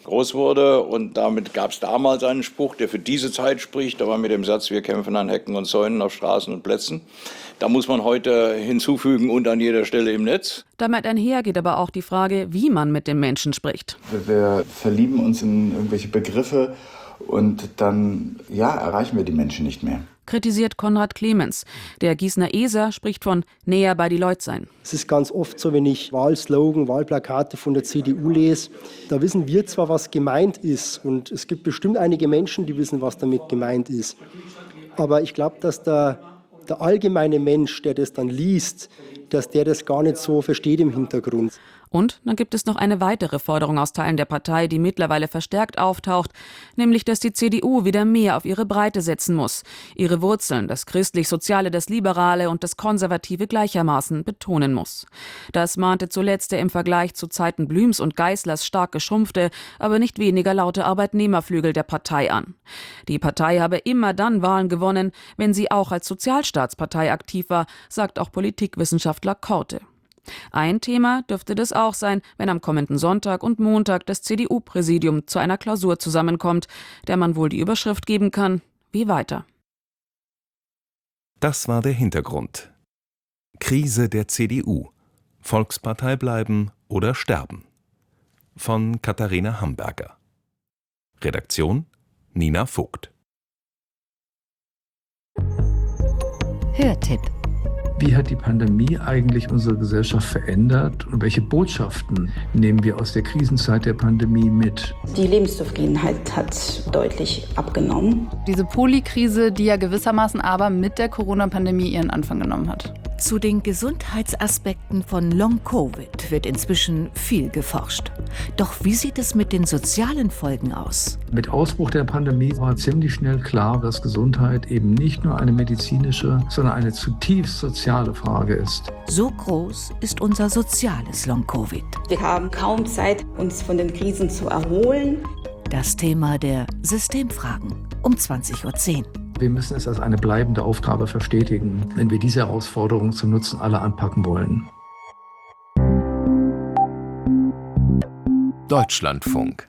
groß wurde. Und damit gab es damals einen Spruch, der für diese Zeit spricht, aber mit dem Satz, wir kämpfen an Hecken und Zäunen auf Straßen und Plätzen. Da muss man heute hinzufügen und an jeder Stelle im Netz. Damit einher geht aber auch die Frage, wie man mit den Menschen spricht. Wir verlieben uns in irgendwelche Begriffe und dann erreichen wir die Menschen nicht mehr. Kritisiert Konrad Clemens. Der Gießener ESA spricht von näher bei die Leut sein. Es ist ganz oft so, wenn ich Wahlslogan, Wahlplakate von der CDU lese, da wissen wir zwar, was gemeint ist und es gibt bestimmt einige Menschen, die wissen, was damit gemeint ist. Aber ich glaube, dass der allgemeine Mensch, der das dann liest, dass der das gar nicht so versteht im Hintergrund. Und dann gibt es noch eine weitere Forderung aus Teilen der Partei, die mittlerweile verstärkt auftaucht, nämlich, dass die CDU wieder mehr auf ihre Breite setzen muss, ihre Wurzeln, das Christlich-Soziale, das Liberale und das Konservative gleichermaßen betonen muss. Das mahnte zuletzt der im Vergleich zu Zeiten Blüms und Geißlers stark geschrumpfte, aber nicht weniger laute Arbeitnehmerflügel der Partei an. Die Partei habe immer dann Wahlen gewonnen, wenn sie auch als Sozialstaatspartei aktiv war, sagt auch Politikwissenschaftler Korte. Ein Thema dürfte das auch sein, wenn am kommenden Sonntag und Montag das CDU-Präsidium zu einer Klausur zusammenkommt, der man wohl die Überschrift geben kann: Wie weiter? Das war der Hintergrund. Krise der CDU. Volkspartei bleiben oder sterben. Von Katharina Hamberger. Redaktion Nina Vogt. Hörtipp. Wie hat die Pandemie eigentlich unsere Gesellschaft verändert und welche Botschaften nehmen wir aus der Krisenzeit der Pandemie mit? Die Lebenszufriedenheit hat deutlich abgenommen. Diese Polykrise, die ja gewissermaßen aber mit der Corona-Pandemie ihren Anfang genommen hat. Zu den Gesundheitsaspekten von Long-Covid wird inzwischen viel geforscht. Doch wie sieht es mit den sozialen Folgen aus? Mit Ausbruch der Pandemie war ziemlich schnell klar, dass Gesundheit eben nicht nur eine medizinische, sondern eine zutiefst soziale Frage ist. So groß ist unser soziales Long-Covid. Wir haben kaum Zeit, uns von den Krisen zu erholen. Das Thema der Systemfragen um 20:10 Uhr. Wir müssen es als eine bleibende Aufgabe verstetigen, wenn wir diese Herausforderung zum Nutzen aller anpacken wollen. Deutschlandfunk.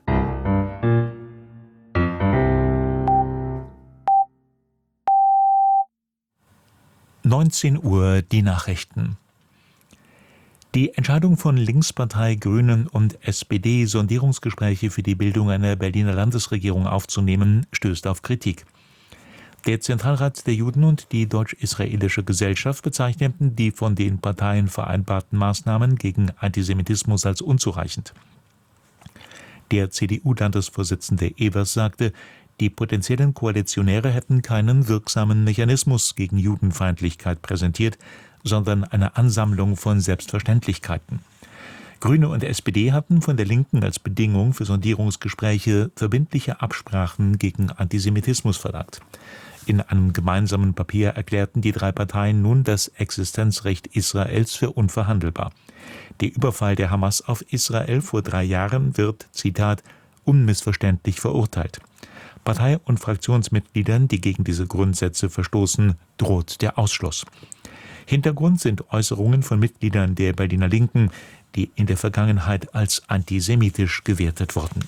(19 Uhr) die Nachrichten. Die Entscheidung von Linkspartei, Grünen und SPD, Sondierungsgespräche für die Bildung einer Berliner Landesregierung aufzunehmen, stößt auf Kritik. Der Zentralrat der Juden und die Deutsch-Israelische Gesellschaft bezeichneten die von den Parteien vereinbarten Maßnahmen gegen Antisemitismus als unzureichend. Der CDU-Landesvorsitzende Evers sagte, die potenziellen Koalitionäre hätten keinen wirksamen Mechanismus gegen Judenfeindlichkeit präsentiert, sondern eine Ansammlung von Selbstverständlichkeiten. Grüne und SPD hatten von der Linken als Bedingung für Sondierungsgespräche verbindliche Absprachen gegen Antisemitismus verlangt. In einem gemeinsamen Papier erklärten die drei Parteien nun das Existenzrecht Israels für unverhandelbar. Der Überfall der Hamas auf Israel vor 3 Jahren wird, Zitat, unmissverständlich verurteilt. Partei- und Fraktionsmitgliedern, die gegen diese Grundsätze verstoßen, droht der Ausschluss. Hintergrund sind Äußerungen von Mitgliedern der Berliner Linken, die in der Vergangenheit als antisemitisch gewertet wurden.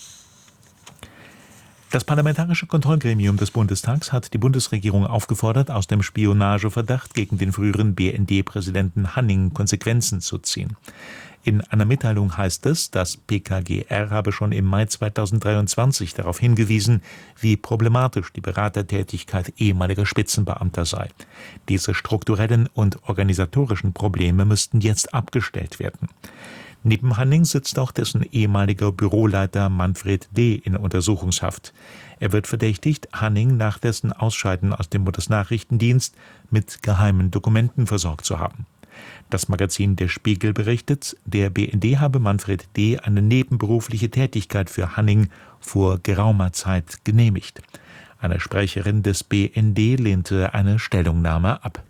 Das Parlamentarische Kontrollgremium des Bundestags hat die Bundesregierung aufgefordert, aus dem Spionageverdacht gegen den früheren BND-Präsidenten Hanning Konsequenzen zu ziehen. In einer Mitteilung heißt es, das PKGR habe schon im Mai 2023 darauf hingewiesen, wie problematisch die Beratertätigkeit ehemaliger Spitzenbeamter sei. Diese strukturellen und organisatorischen Probleme müssten jetzt abgestellt werden. Neben Hanning sitzt auch dessen ehemaliger Büroleiter Manfred D. in Untersuchungshaft. Er wird verdächtigt, Hanning nach dessen Ausscheiden aus dem Bundesnachrichtendienst mit geheimen Dokumenten versorgt zu haben. Das Magazin Der Spiegel berichtet, der BND habe Manfred D. eine nebenberufliche Tätigkeit für Hanning vor geraumer Zeit genehmigt. Eine Sprecherin des BND lehnte eine Stellungnahme ab.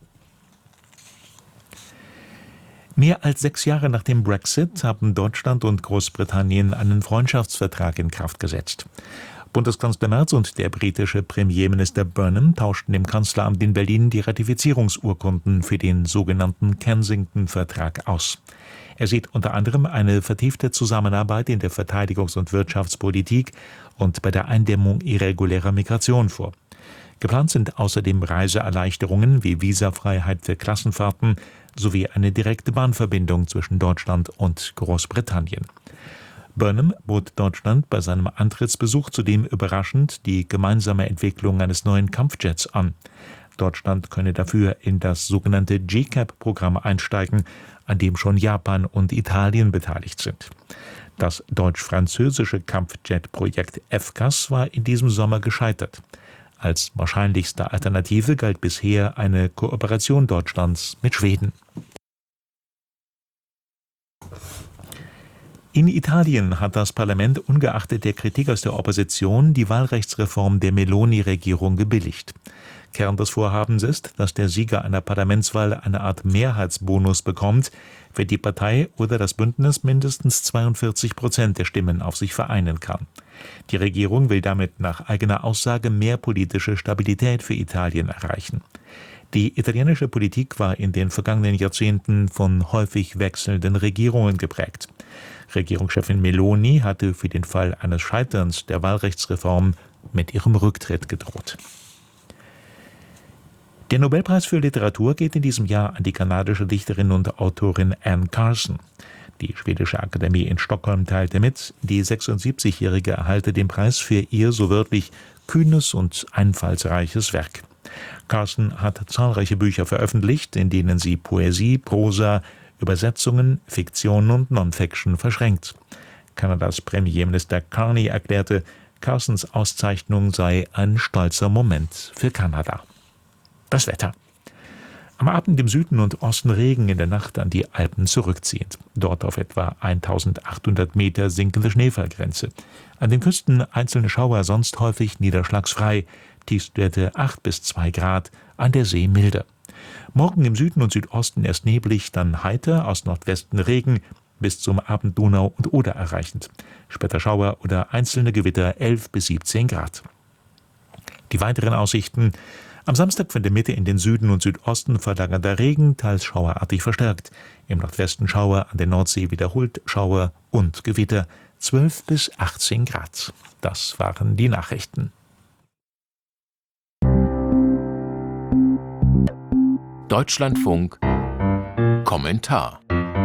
Mehr als 6 Jahre nach dem Brexit haben Deutschland und Großbritannien einen Freundschaftsvertrag in Kraft gesetzt. Bundeskanzler Merz und der britische Premierminister Burnham tauschten im Kanzleramt in Berlin die Ratifizierungsurkunden für den sogenannten Kensington-Vertrag aus. Er sieht unter anderem eine vertiefte Zusammenarbeit in der Verteidigungs- und Wirtschaftspolitik und bei der Eindämmung irregulärer Migration vor. Geplant sind außerdem Reiseerleichterungen wie Visafreiheit für Klassenfahrten sowie eine direkte Bahnverbindung zwischen Deutschland und Großbritannien. Burnham bot Deutschland bei seinem Antrittsbesuch zudem überraschend die gemeinsame Entwicklung eines neuen Kampfjets an. Deutschland könne dafür in das sogenannte GCAP-Programm einsteigen, an dem schon Japan und Italien beteiligt sind. Das deutsch-französische Kampfjet-Projekt FCAS war in diesem Sommer gescheitert. Als wahrscheinlichste Alternative galt bisher eine Kooperation Deutschlands mit Schweden. In Italien hat das Parlament ungeachtet der Kritik aus der Opposition die Wahlrechtsreform der Meloni-Regierung gebilligt. Kern des Vorhabens ist, dass der Sieger einer Parlamentswahl eine Art Mehrheitsbonus bekommt, wenn die Partei oder das Bündnis mindestens 42% der Stimmen auf sich vereinen kann. Die Regierung will damit nach eigener Aussage mehr politische Stabilität für Italien erreichen. Die italienische Politik war in den vergangenen Jahrzehnten von häufig wechselnden Regierungen geprägt. Regierungschefin Meloni hatte für den Fall eines Scheiterns der Wahlrechtsreform mit ihrem Rücktritt gedroht. Der Nobelpreis für Literatur geht in diesem Jahr an die kanadische Dichterin und Autorin Anne Carson. Die Schwedische Akademie in Stockholm teilte mit, die 76-Jährige erhalte den Preis für ihr, so wörtlich, kühnes und einfallsreiches Werk. Carson hat zahlreiche Bücher veröffentlicht, in denen sie Poesie, Prosa, Übersetzungen, Fiktion und Non-Fiction verschränkt. Kanadas Premierminister Carney erklärte, Carsons Auszeichnung sei ein stolzer Moment für Kanada. Das Wetter. Am Abend im Süden und Osten Regen, in der Nacht an die Alpen zurückziehend. Dort auf etwa 1800 Meter sinkende Schneefallgrenze. An den Küsten einzelne Schauer, sonst häufig niederschlagsfrei. Tiefstwerte 8 bis 2 Grad, an der See milder. Morgen im Süden und Südosten erst neblig, dann heiter, aus Nordwesten Regen, bis zum Abend Donau und Oder erreichend. Später Schauer oder einzelne Gewitter 11 bis 17 Grad. Die weiteren Aussichten: am Samstag von der Mitte in den Süden und Südosten verlagernder Regen, teils schauerartig verstärkt. Im Nordwesten Schauer, an der Nordsee wiederholt Schauer und Gewitter 12 bis 18 Grad. Das waren die Nachrichten. Deutschlandfunk Kommentar.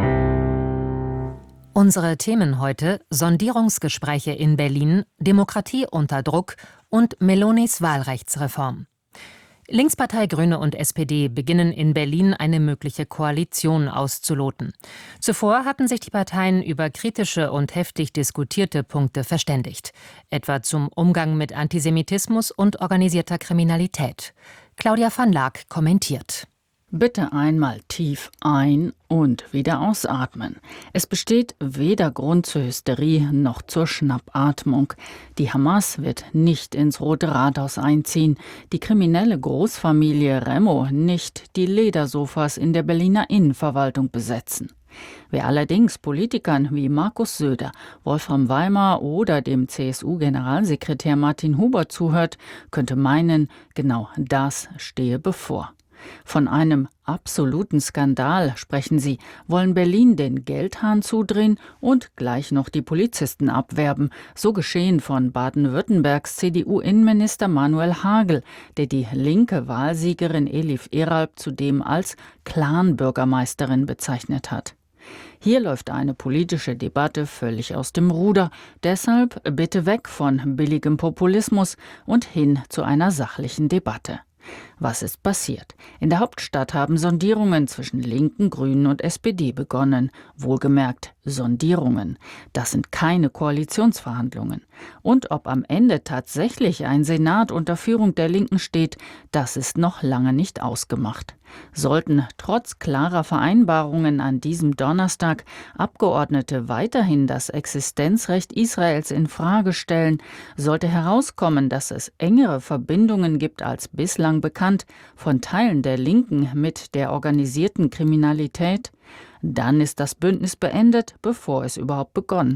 Unsere Themen heute: Sondierungsgespräche in Berlin, Demokratie unter Druck und Melonis Wahlrechtsreform. Linkspartei Grüne und SPD beginnen in Berlin eine mögliche Koalition auszuloten. Zuvor hatten sich die Parteien über kritische und heftig diskutierte Punkte verständigt, etwa zum Umgang mit Antisemitismus und organisierter Kriminalität. Claudia van Laak kommentiert. Bitte einmal tief ein- und wieder ausatmen. Es besteht weder Grund zur Hysterie noch zur Schnappatmung. Die Hamas wird nicht ins Rote Rathaus einziehen, die kriminelle Großfamilie Remo nicht die Ledersofas in der Berliner Innenverwaltung besetzen. Wer allerdings Politikern wie Markus Söder, Wolfram Weimar oder dem CSU-Generalsekretär Martin Huber zuhört, könnte meinen, genau das stehe bevor. Von einem absoluten Skandal sprechen sie, wollen Berlin den Geldhahn zudrehen und gleich noch die Polizisten abwerben. So geschehen von Baden-Württembergs CDU-Innenminister Manuel Hagel, der die linke Wahlsiegerin Elif Eralp zudem als Clan-Bürgermeisterin bezeichnet hat. Hier läuft eine politische Debatte völlig aus dem Ruder. Deshalb bitte weg von billigem Populismus und hin zu einer sachlichen Debatte. Was ist passiert? In der Hauptstadt haben Sondierungen zwischen Linken, Grünen und SPD begonnen. Wohlgemerkt Sondierungen. Das sind keine Koalitionsverhandlungen. Und ob am Ende tatsächlich ein Senat unter Führung der Linken steht, das ist noch lange nicht ausgemacht. Sollten trotz klarer Vereinbarungen an diesem Donnerstag Abgeordnete weiterhin das Existenzrecht Israels in Frage stellen, sollte herauskommen, dass es engere Verbindungen gibt als bislang bekannt von Teilen der Linken mit der organisierten Kriminalität, dann ist das Bündnis beendet, bevor es überhaupt begonnen hat.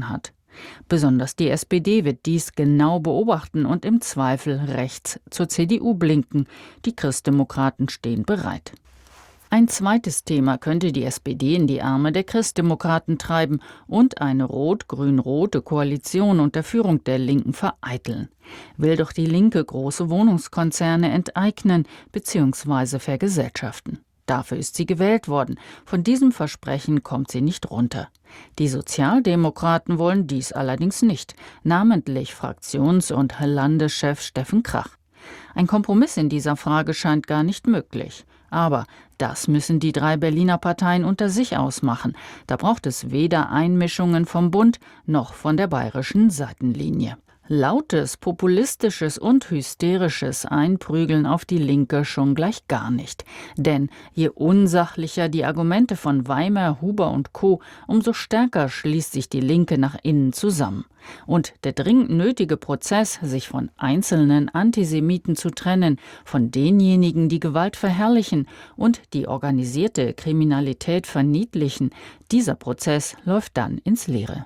Besonders die SPD wird dies genau beobachten und im Zweifel rechts zur CDU blinken. Die Christdemokraten stehen bereit. Ein zweites Thema könnte die SPD in die Arme der Christdemokraten treiben und eine rot-grün-rote Koalition unter Führung der Linken vereiteln. Will doch die Linke große Wohnungskonzerne enteignen bzw. vergesellschaften. Dafür ist sie gewählt worden. Von diesem Versprechen kommt sie nicht runter. Die Sozialdemokraten wollen dies allerdings nicht, namentlich Fraktions- und Landeschef Steffen Krach. Ein Kompromiss in dieser Frage scheint gar nicht möglich. Aber das müssen die 3 Berliner Parteien unter sich ausmachen. Da braucht es weder Einmischungen vom Bund noch von der bayerischen Seitenlinie. Lautes, populistisches und hysterisches Einprügeln auf die Linke schon gleich gar nicht. Denn je unsachlicher die Argumente von Weimer, Huber und Co., umso stärker schließt sich die Linke nach innen zusammen. Und der dringend nötige Prozess, sich von einzelnen Antisemiten zu trennen, von denjenigen, die Gewalt verherrlichen und die organisierte Kriminalität verniedlichen, dieser Prozess läuft dann ins Leere.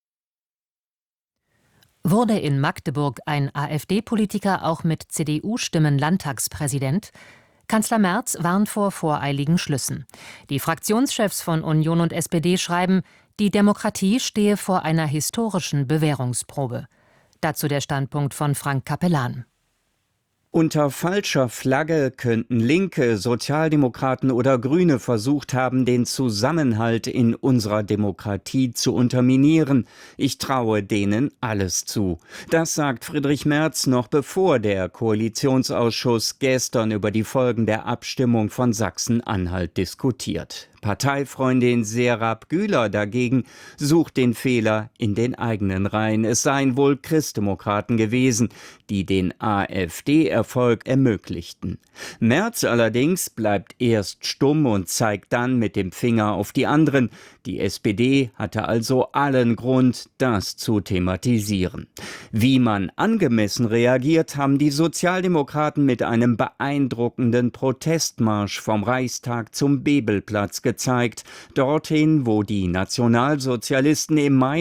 Wurde in Magdeburg ein AfD-Politiker auch mit CDU-Stimmen Landtagspräsident? Kanzler Merz warnt vor voreiligen Schlüssen. Die Fraktionschefs von Union und SPD schreiben, die Demokratie stehe vor einer historischen Bewährungsprobe. Dazu der Standpunkt von Frank Capellan. Unter falscher Flagge könnten Linke, Sozialdemokraten oder Grüne versucht haben, den Zusammenhalt in unserer Demokratie zu unterminieren. Ich traue denen alles zu. Das sagt Friedrich Merz noch bevor der Koalitionsausschuss gestern über die Folgen der Abstimmung von Sachsen-Anhalt diskutiert. Parteifreundin Serap Güler dagegen sucht den Fehler in den eigenen Reihen. Es seien wohl Christdemokraten gewesen, die den AfD-Erfolg ermöglichten. Merz allerdings bleibt erst stumm und zeigt dann mit dem Finger auf die anderen. Die SPD hatte also allen Grund, das zu thematisieren. Wie man angemessen reagiert, haben die Sozialdemokraten mit einem beeindruckenden Protestmarsch vom Reichstag zum Bebelplatz gezeigt, dorthin, wo die Nationalsozialisten im Mai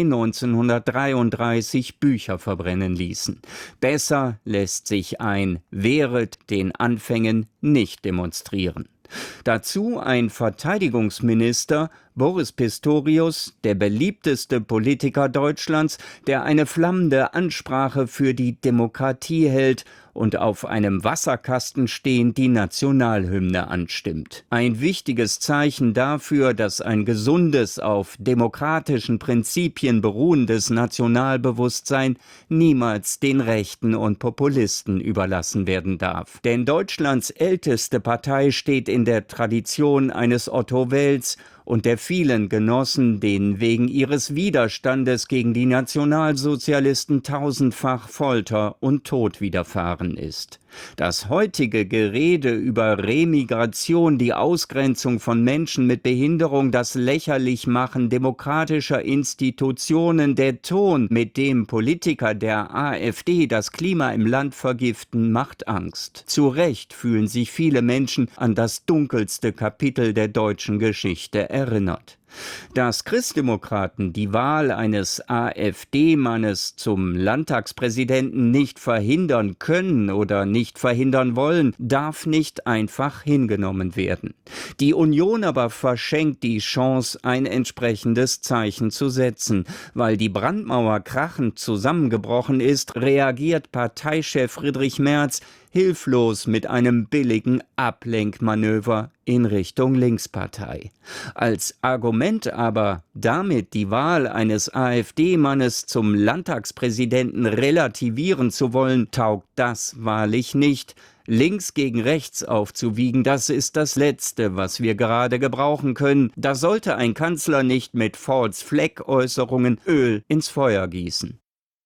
1933 Bücher verbrennen ließen. Besser lässt sich ein Wehret den Anfängen nicht demonstrieren. Dazu ein Verteidigungsminister, Boris Pistorius, der beliebteste Politiker Deutschlands, der eine flammende Ansprache für die Demokratie hält und auf einem Wasserkasten stehend die Nationalhymne anstimmt. Ein wichtiges Zeichen dafür, dass ein gesundes, auf demokratischen Prinzipien beruhendes Nationalbewusstsein niemals den Rechten und Populisten überlassen werden darf. Denn Deutschlands älteste Partei steht in der Tradition eines Otto Wels und der vielen Genossen, denen wegen ihres Widerstandes gegen die Nationalsozialisten tausendfach Folter und Tod widerfahren ist. Das heutige Gerede über Remigration, die Ausgrenzung von Menschen mit Behinderung, das Lächerlichmachen demokratischer Institutionen, der Ton, mit dem Politiker der AfD das Klima im Land vergiften, macht Angst. Zu Recht fühlen sich viele Menschen an das dunkelste Kapitel der deutschen Geschichte erinnert. Dass Christdemokraten die Wahl eines AfD-Mannes zum Landtagspräsidenten nicht verhindern können oder nicht verhindern wollen, darf nicht einfach hingenommen werden. Die Union aber verschenkt die Chance, ein entsprechendes Zeichen zu setzen. Weil die Brandmauer krachend zusammengebrochen ist, reagiert Parteichef Friedrich Merz hilflos mit einem billigen Ablenkmanöver in Richtung Linkspartei. Als Argument aber, damit die Wahl eines AfD-Mannes zum Landtagspräsidenten relativieren zu wollen, taugt das wahrlich nicht. Links gegen rechts aufzuwiegen, das ist das Letzte, was wir gerade gebrauchen können. Da sollte ein Kanzler nicht mit False-Flag-Äußerungen Öl ins Feuer gießen.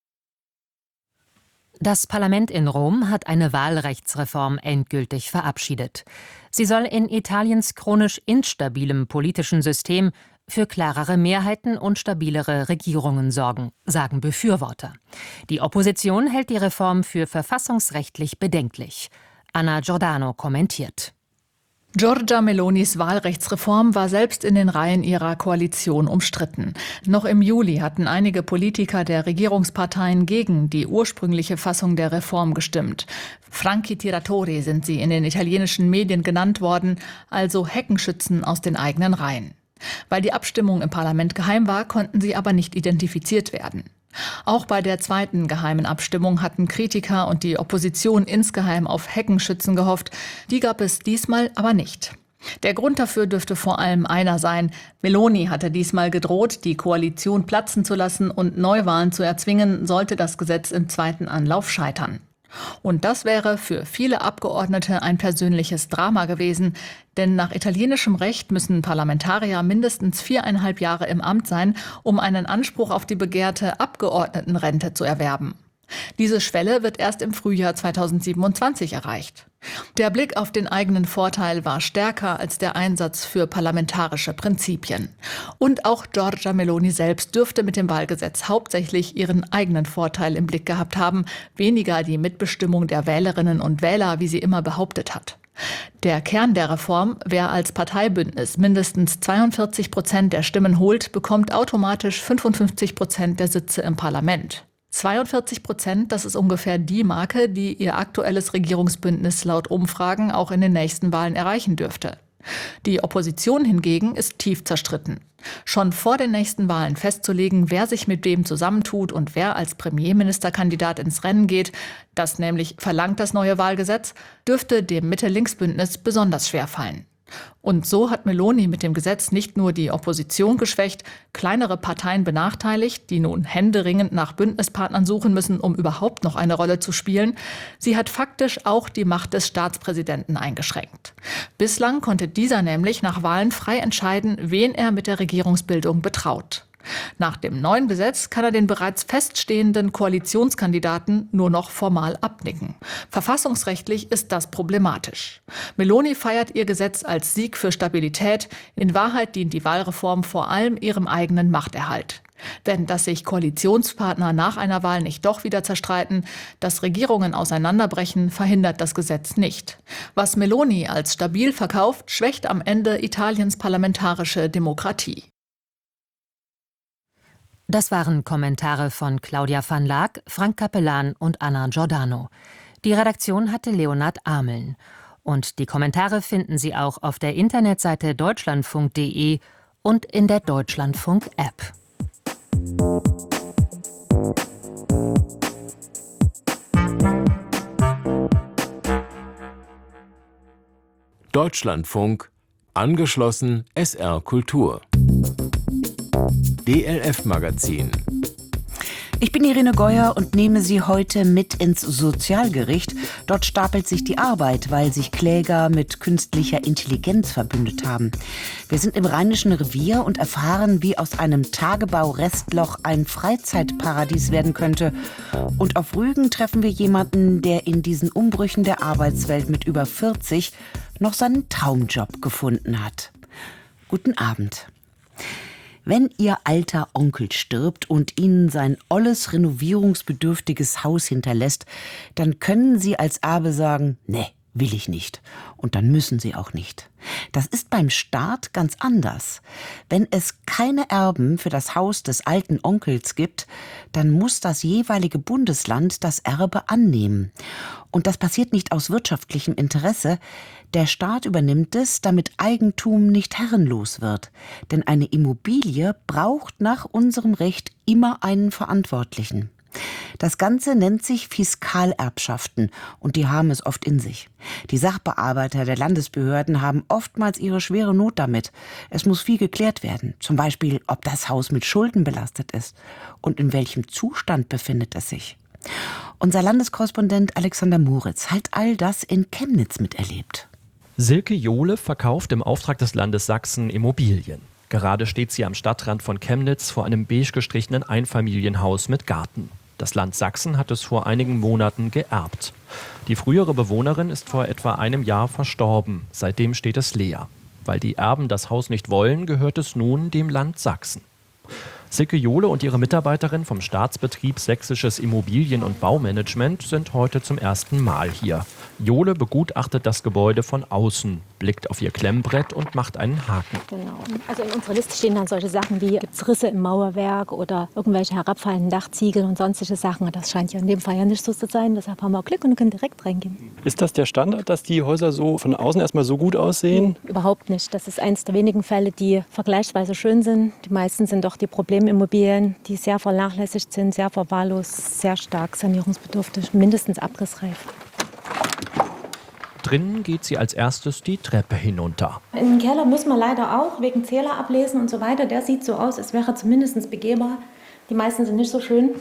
Das Parlament in Rom hat eine Wahlrechtsreform endgültig verabschiedet. Sie soll in Italiens chronisch instabilem politischen System für klarere Mehrheiten und stabilere Regierungen sorgen, sagen Befürworter. Die Opposition hält die Reform für verfassungsrechtlich bedenklich. Anna Giordano kommentiert. Giorgia Melonis Wahlrechtsreform war selbst in den Reihen ihrer Koalition umstritten. Noch im Juli hatten einige Politiker der Regierungsparteien gegen die ursprüngliche Fassung der Reform gestimmt. Franchi Tiratori sind sie in den italienischen Medien genannt worden, also Heckenschützen aus den eigenen Reihen. Weil die Abstimmung im Parlament geheim war, konnten sie aber nicht identifiziert werden. Auch bei der zweiten geheimen Abstimmung hatten Kritiker und die Opposition insgeheim auf Heckenschützen gehofft. Die gab es diesmal aber nicht. Der Grund dafür dürfte vor allem einer sein. Meloni hatte diesmal gedroht, die Koalition platzen zu lassen und Neuwahlen zu erzwingen, sollte das Gesetz im zweiten Anlauf scheitern. Und das wäre für viele Abgeordnete ein persönliches Drama gewesen, denn nach italienischem Recht müssen Parlamentarier mindestens 4,5 Jahre im Amt sein, um einen Anspruch auf die begehrte Abgeordnetenrente zu erwerben. Diese Schwelle wird erst im Frühjahr 2027 erreicht. Der Blick auf den eigenen Vorteil war stärker als der Einsatz für parlamentarische Prinzipien. Und auch Giorgia Meloni selbst dürfte mit dem Wahlgesetz hauptsächlich ihren eigenen Vorteil im Blick gehabt haben, weniger die Mitbestimmung der Wählerinnen und Wähler, wie sie immer behauptet hat. Der Kern der Reform: Wer als Parteibündnis mindestens 42% der Stimmen holt, bekommt automatisch 55% der Sitze im Parlament. 42%, das ist ungefähr die Marke, die ihr aktuelles Regierungsbündnis laut Umfragen auch in den nächsten Wahlen erreichen dürfte. Die Opposition hingegen ist tief zerstritten. Schon vor den nächsten Wahlen festzulegen, wer sich mit wem zusammentut und wer als Premierministerkandidat ins Rennen geht, das nämlich verlangt das neue Wahlgesetz, dürfte dem Mitte-Links-Bündnis besonders schwer fallen. Und so hat Meloni mit dem Gesetz nicht nur die Opposition geschwächt, kleinere Parteien benachteiligt, die nun händeringend nach Bündnispartnern suchen müssen, um überhaupt noch eine Rolle zu spielen. Sie hat faktisch auch die Macht des Staatspräsidenten eingeschränkt. Bislang konnte dieser nämlich nach Wahlen frei entscheiden, wen er mit der Regierungsbildung betraut. Nach dem neuen Gesetz kann er den bereits feststehenden Koalitionskandidaten nur noch formal abnicken. Verfassungsrechtlich ist das problematisch. Meloni feiert ihr Gesetz als Sieg für Stabilität. In Wahrheit dient die Wahlreform vor allem ihrem eigenen Machterhalt. Denn dass sich Koalitionspartner nach einer Wahl nicht doch wieder zerstreiten, dass Regierungen auseinanderbrechen, verhindert das Gesetz nicht. Was Meloni als stabil verkauft, schwächt am Ende Italiens parlamentarische Demokratie. Das waren Kommentare von Claudia van Laak, Frank Capellan und Anna Giordano. Die Redaktion hatte Leonhard Ameln. Und die Kommentare finden Sie auch auf der Internetseite deutschlandfunk.de und in der Deutschlandfunk-App. Deutschlandfunk, angeschlossen SR Kultur. DLF-Magazin. Ich bin Irene Geuer und nehme Sie heute mit ins Sozialgericht. Dort stapelt sich die Arbeit, weil sich Kläger mit künstlicher Intelligenz verbündet haben. Wir sind im Rheinischen Revier und erfahren, wie aus einem Tagebau-Restloch ein Freizeitparadies werden könnte. Und auf Rügen treffen wir jemanden, der in diesen Umbrüchen der Arbeitswelt mit über 40 noch seinen Traumjob gefunden hat. Guten Abend. Wenn Ihr alter Onkel stirbt und Ihnen sein olles, renovierungsbedürftiges Haus hinterlässt, dann können Sie als Erbe sagen, nee, will ich nicht. Und dann müssen Sie auch nicht. Das ist beim Staat ganz anders. Wenn es keine Erben für das Haus des alten Onkels gibt, dann muss das jeweilige Bundesland das Erbe annehmen. Und das passiert nicht aus wirtschaftlichem Interesse. Der Staat übernimmt es, damit Eigentum nicht herrenlos wird. Denn eine Immobilie braucht nach unserem Recht immer einen Verantwortlichen. Das Ganze nennt sich Fiskalerbschaften und die haben es oft in sich. Die Sachbearbeiter der Landesbehörden haben oftmals ihre schwere Not damit. Es muss viel geklärt werden. Zum Beispiel, ob das Haus mit Schulden belastet ist und in welchem Zustand befindet es sich. Unser Landeskorrespondent Alexander Moritz hat all das in Chemnitz miterlebt. Silke Johle verkauft im Auftrag des Landes Sachsen Immobilien. Gerade steht sie am Stadtrand von Chemnitz vor einem beige gestrichenen Einfamilienhaus mit Garten. Das Land Sachsen hat es vor einigen Monaten geerbt. Die frühere Bewohnerin ist vor etwa einem Jahr verstorben. Seitdem steht es leer. Weil die Erben das Haus nicht wollen, gehört es nun dem Land Sachsen. Silke Jole und ihre Mitarbeiterin vom Staatsbetrieb Sächsisches Immobilien- und Baumanagement sind heute zum ersten Mal hier. Jole begutachtet das Gebäude von außen, blickt auf ihr Klemmbrett und macht einen Haken. Genau. Also in unserer Liste stehen dann solche Sachen wie gibt's Risse im Mauerwerk oder irgendwelche herabfallenden Dachziegel und sonstige Sachen. Das scheint ja in dem Fall ja nicht so zu sein. Deshalb haben wir Glück und können direkt reingehen. Ist das der Standard, dass die Häuser so von außen erstmal so gut aussehen? Überhaupt nicht. Das ist eines der wenigen Fälle, die vergleichsweise schön sind. Die meisten sind doch die Problemimmobilien, die sehr vernachlässigt sind, sehr verwahrlost, sehr stark sanierungsbedürftig, mindestens abrissreif. Drinnen geht sie als erstes die Treppe hinunter. In den Keller muss man leider auch wegen Zähler ablesen und so weiter. Der sieht so aus, als wäre zumindest begehbar. Die meisten sind nicht so schön.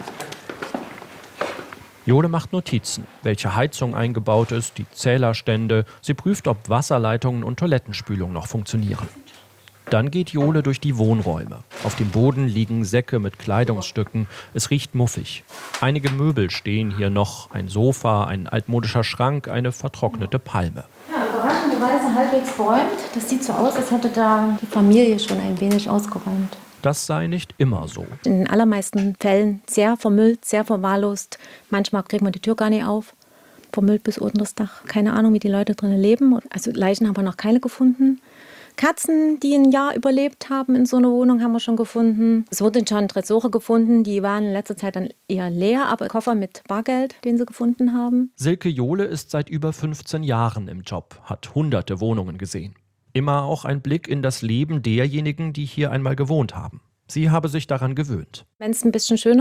Jole macht Notizen, welche Heizung eingebaut ist, die Zählerstände. Sie prüft, ob Wasserleitungen und Toilettenspülung noch funktionieren. Dann geht Jole durch die Wohnräume. Auf dem Boden liegen Säcke mit Kleidungsstücken. Es riecht muffig. Einige Möbel stehen hier noch. Ein Sofa, ein altmodischer Schrank, eine vertrocknete Palme. Ja, überraschenderweise halbwegs geräumt. Das sieht so aus, als hätte da die Familie schon ein wenig ausgeräumt. Das sei nicht immer so. In den allermeisten Fällen sehr vermüllt, sehr verwahrlost. Manchmal kriegt man die Tür gar nicht auf. Vermüllt bis unter das Dach. Keine Ahnung, wie die Leute drinnen leben. Also Leichen haben wir noch keine gefunden. Katzen, die ein Jahr überlebt haben in so einer Wohnung, haben wir schon gefunden. Es wurden schon Tresore gefunden, die waren in letzter Zeit dann eher leer, aber Koffer mit Bargeld, den sie gefunden haben. Silke Jole ist seit über 15 Jahren im Job, hat hunderte Wohnungen gesehen. Immer auch ein Blick in das Leben derjenigen, die hier einmal gewohnt haben. Sie habe sich daran gewöhnt. Wenn es ein bisschen schöner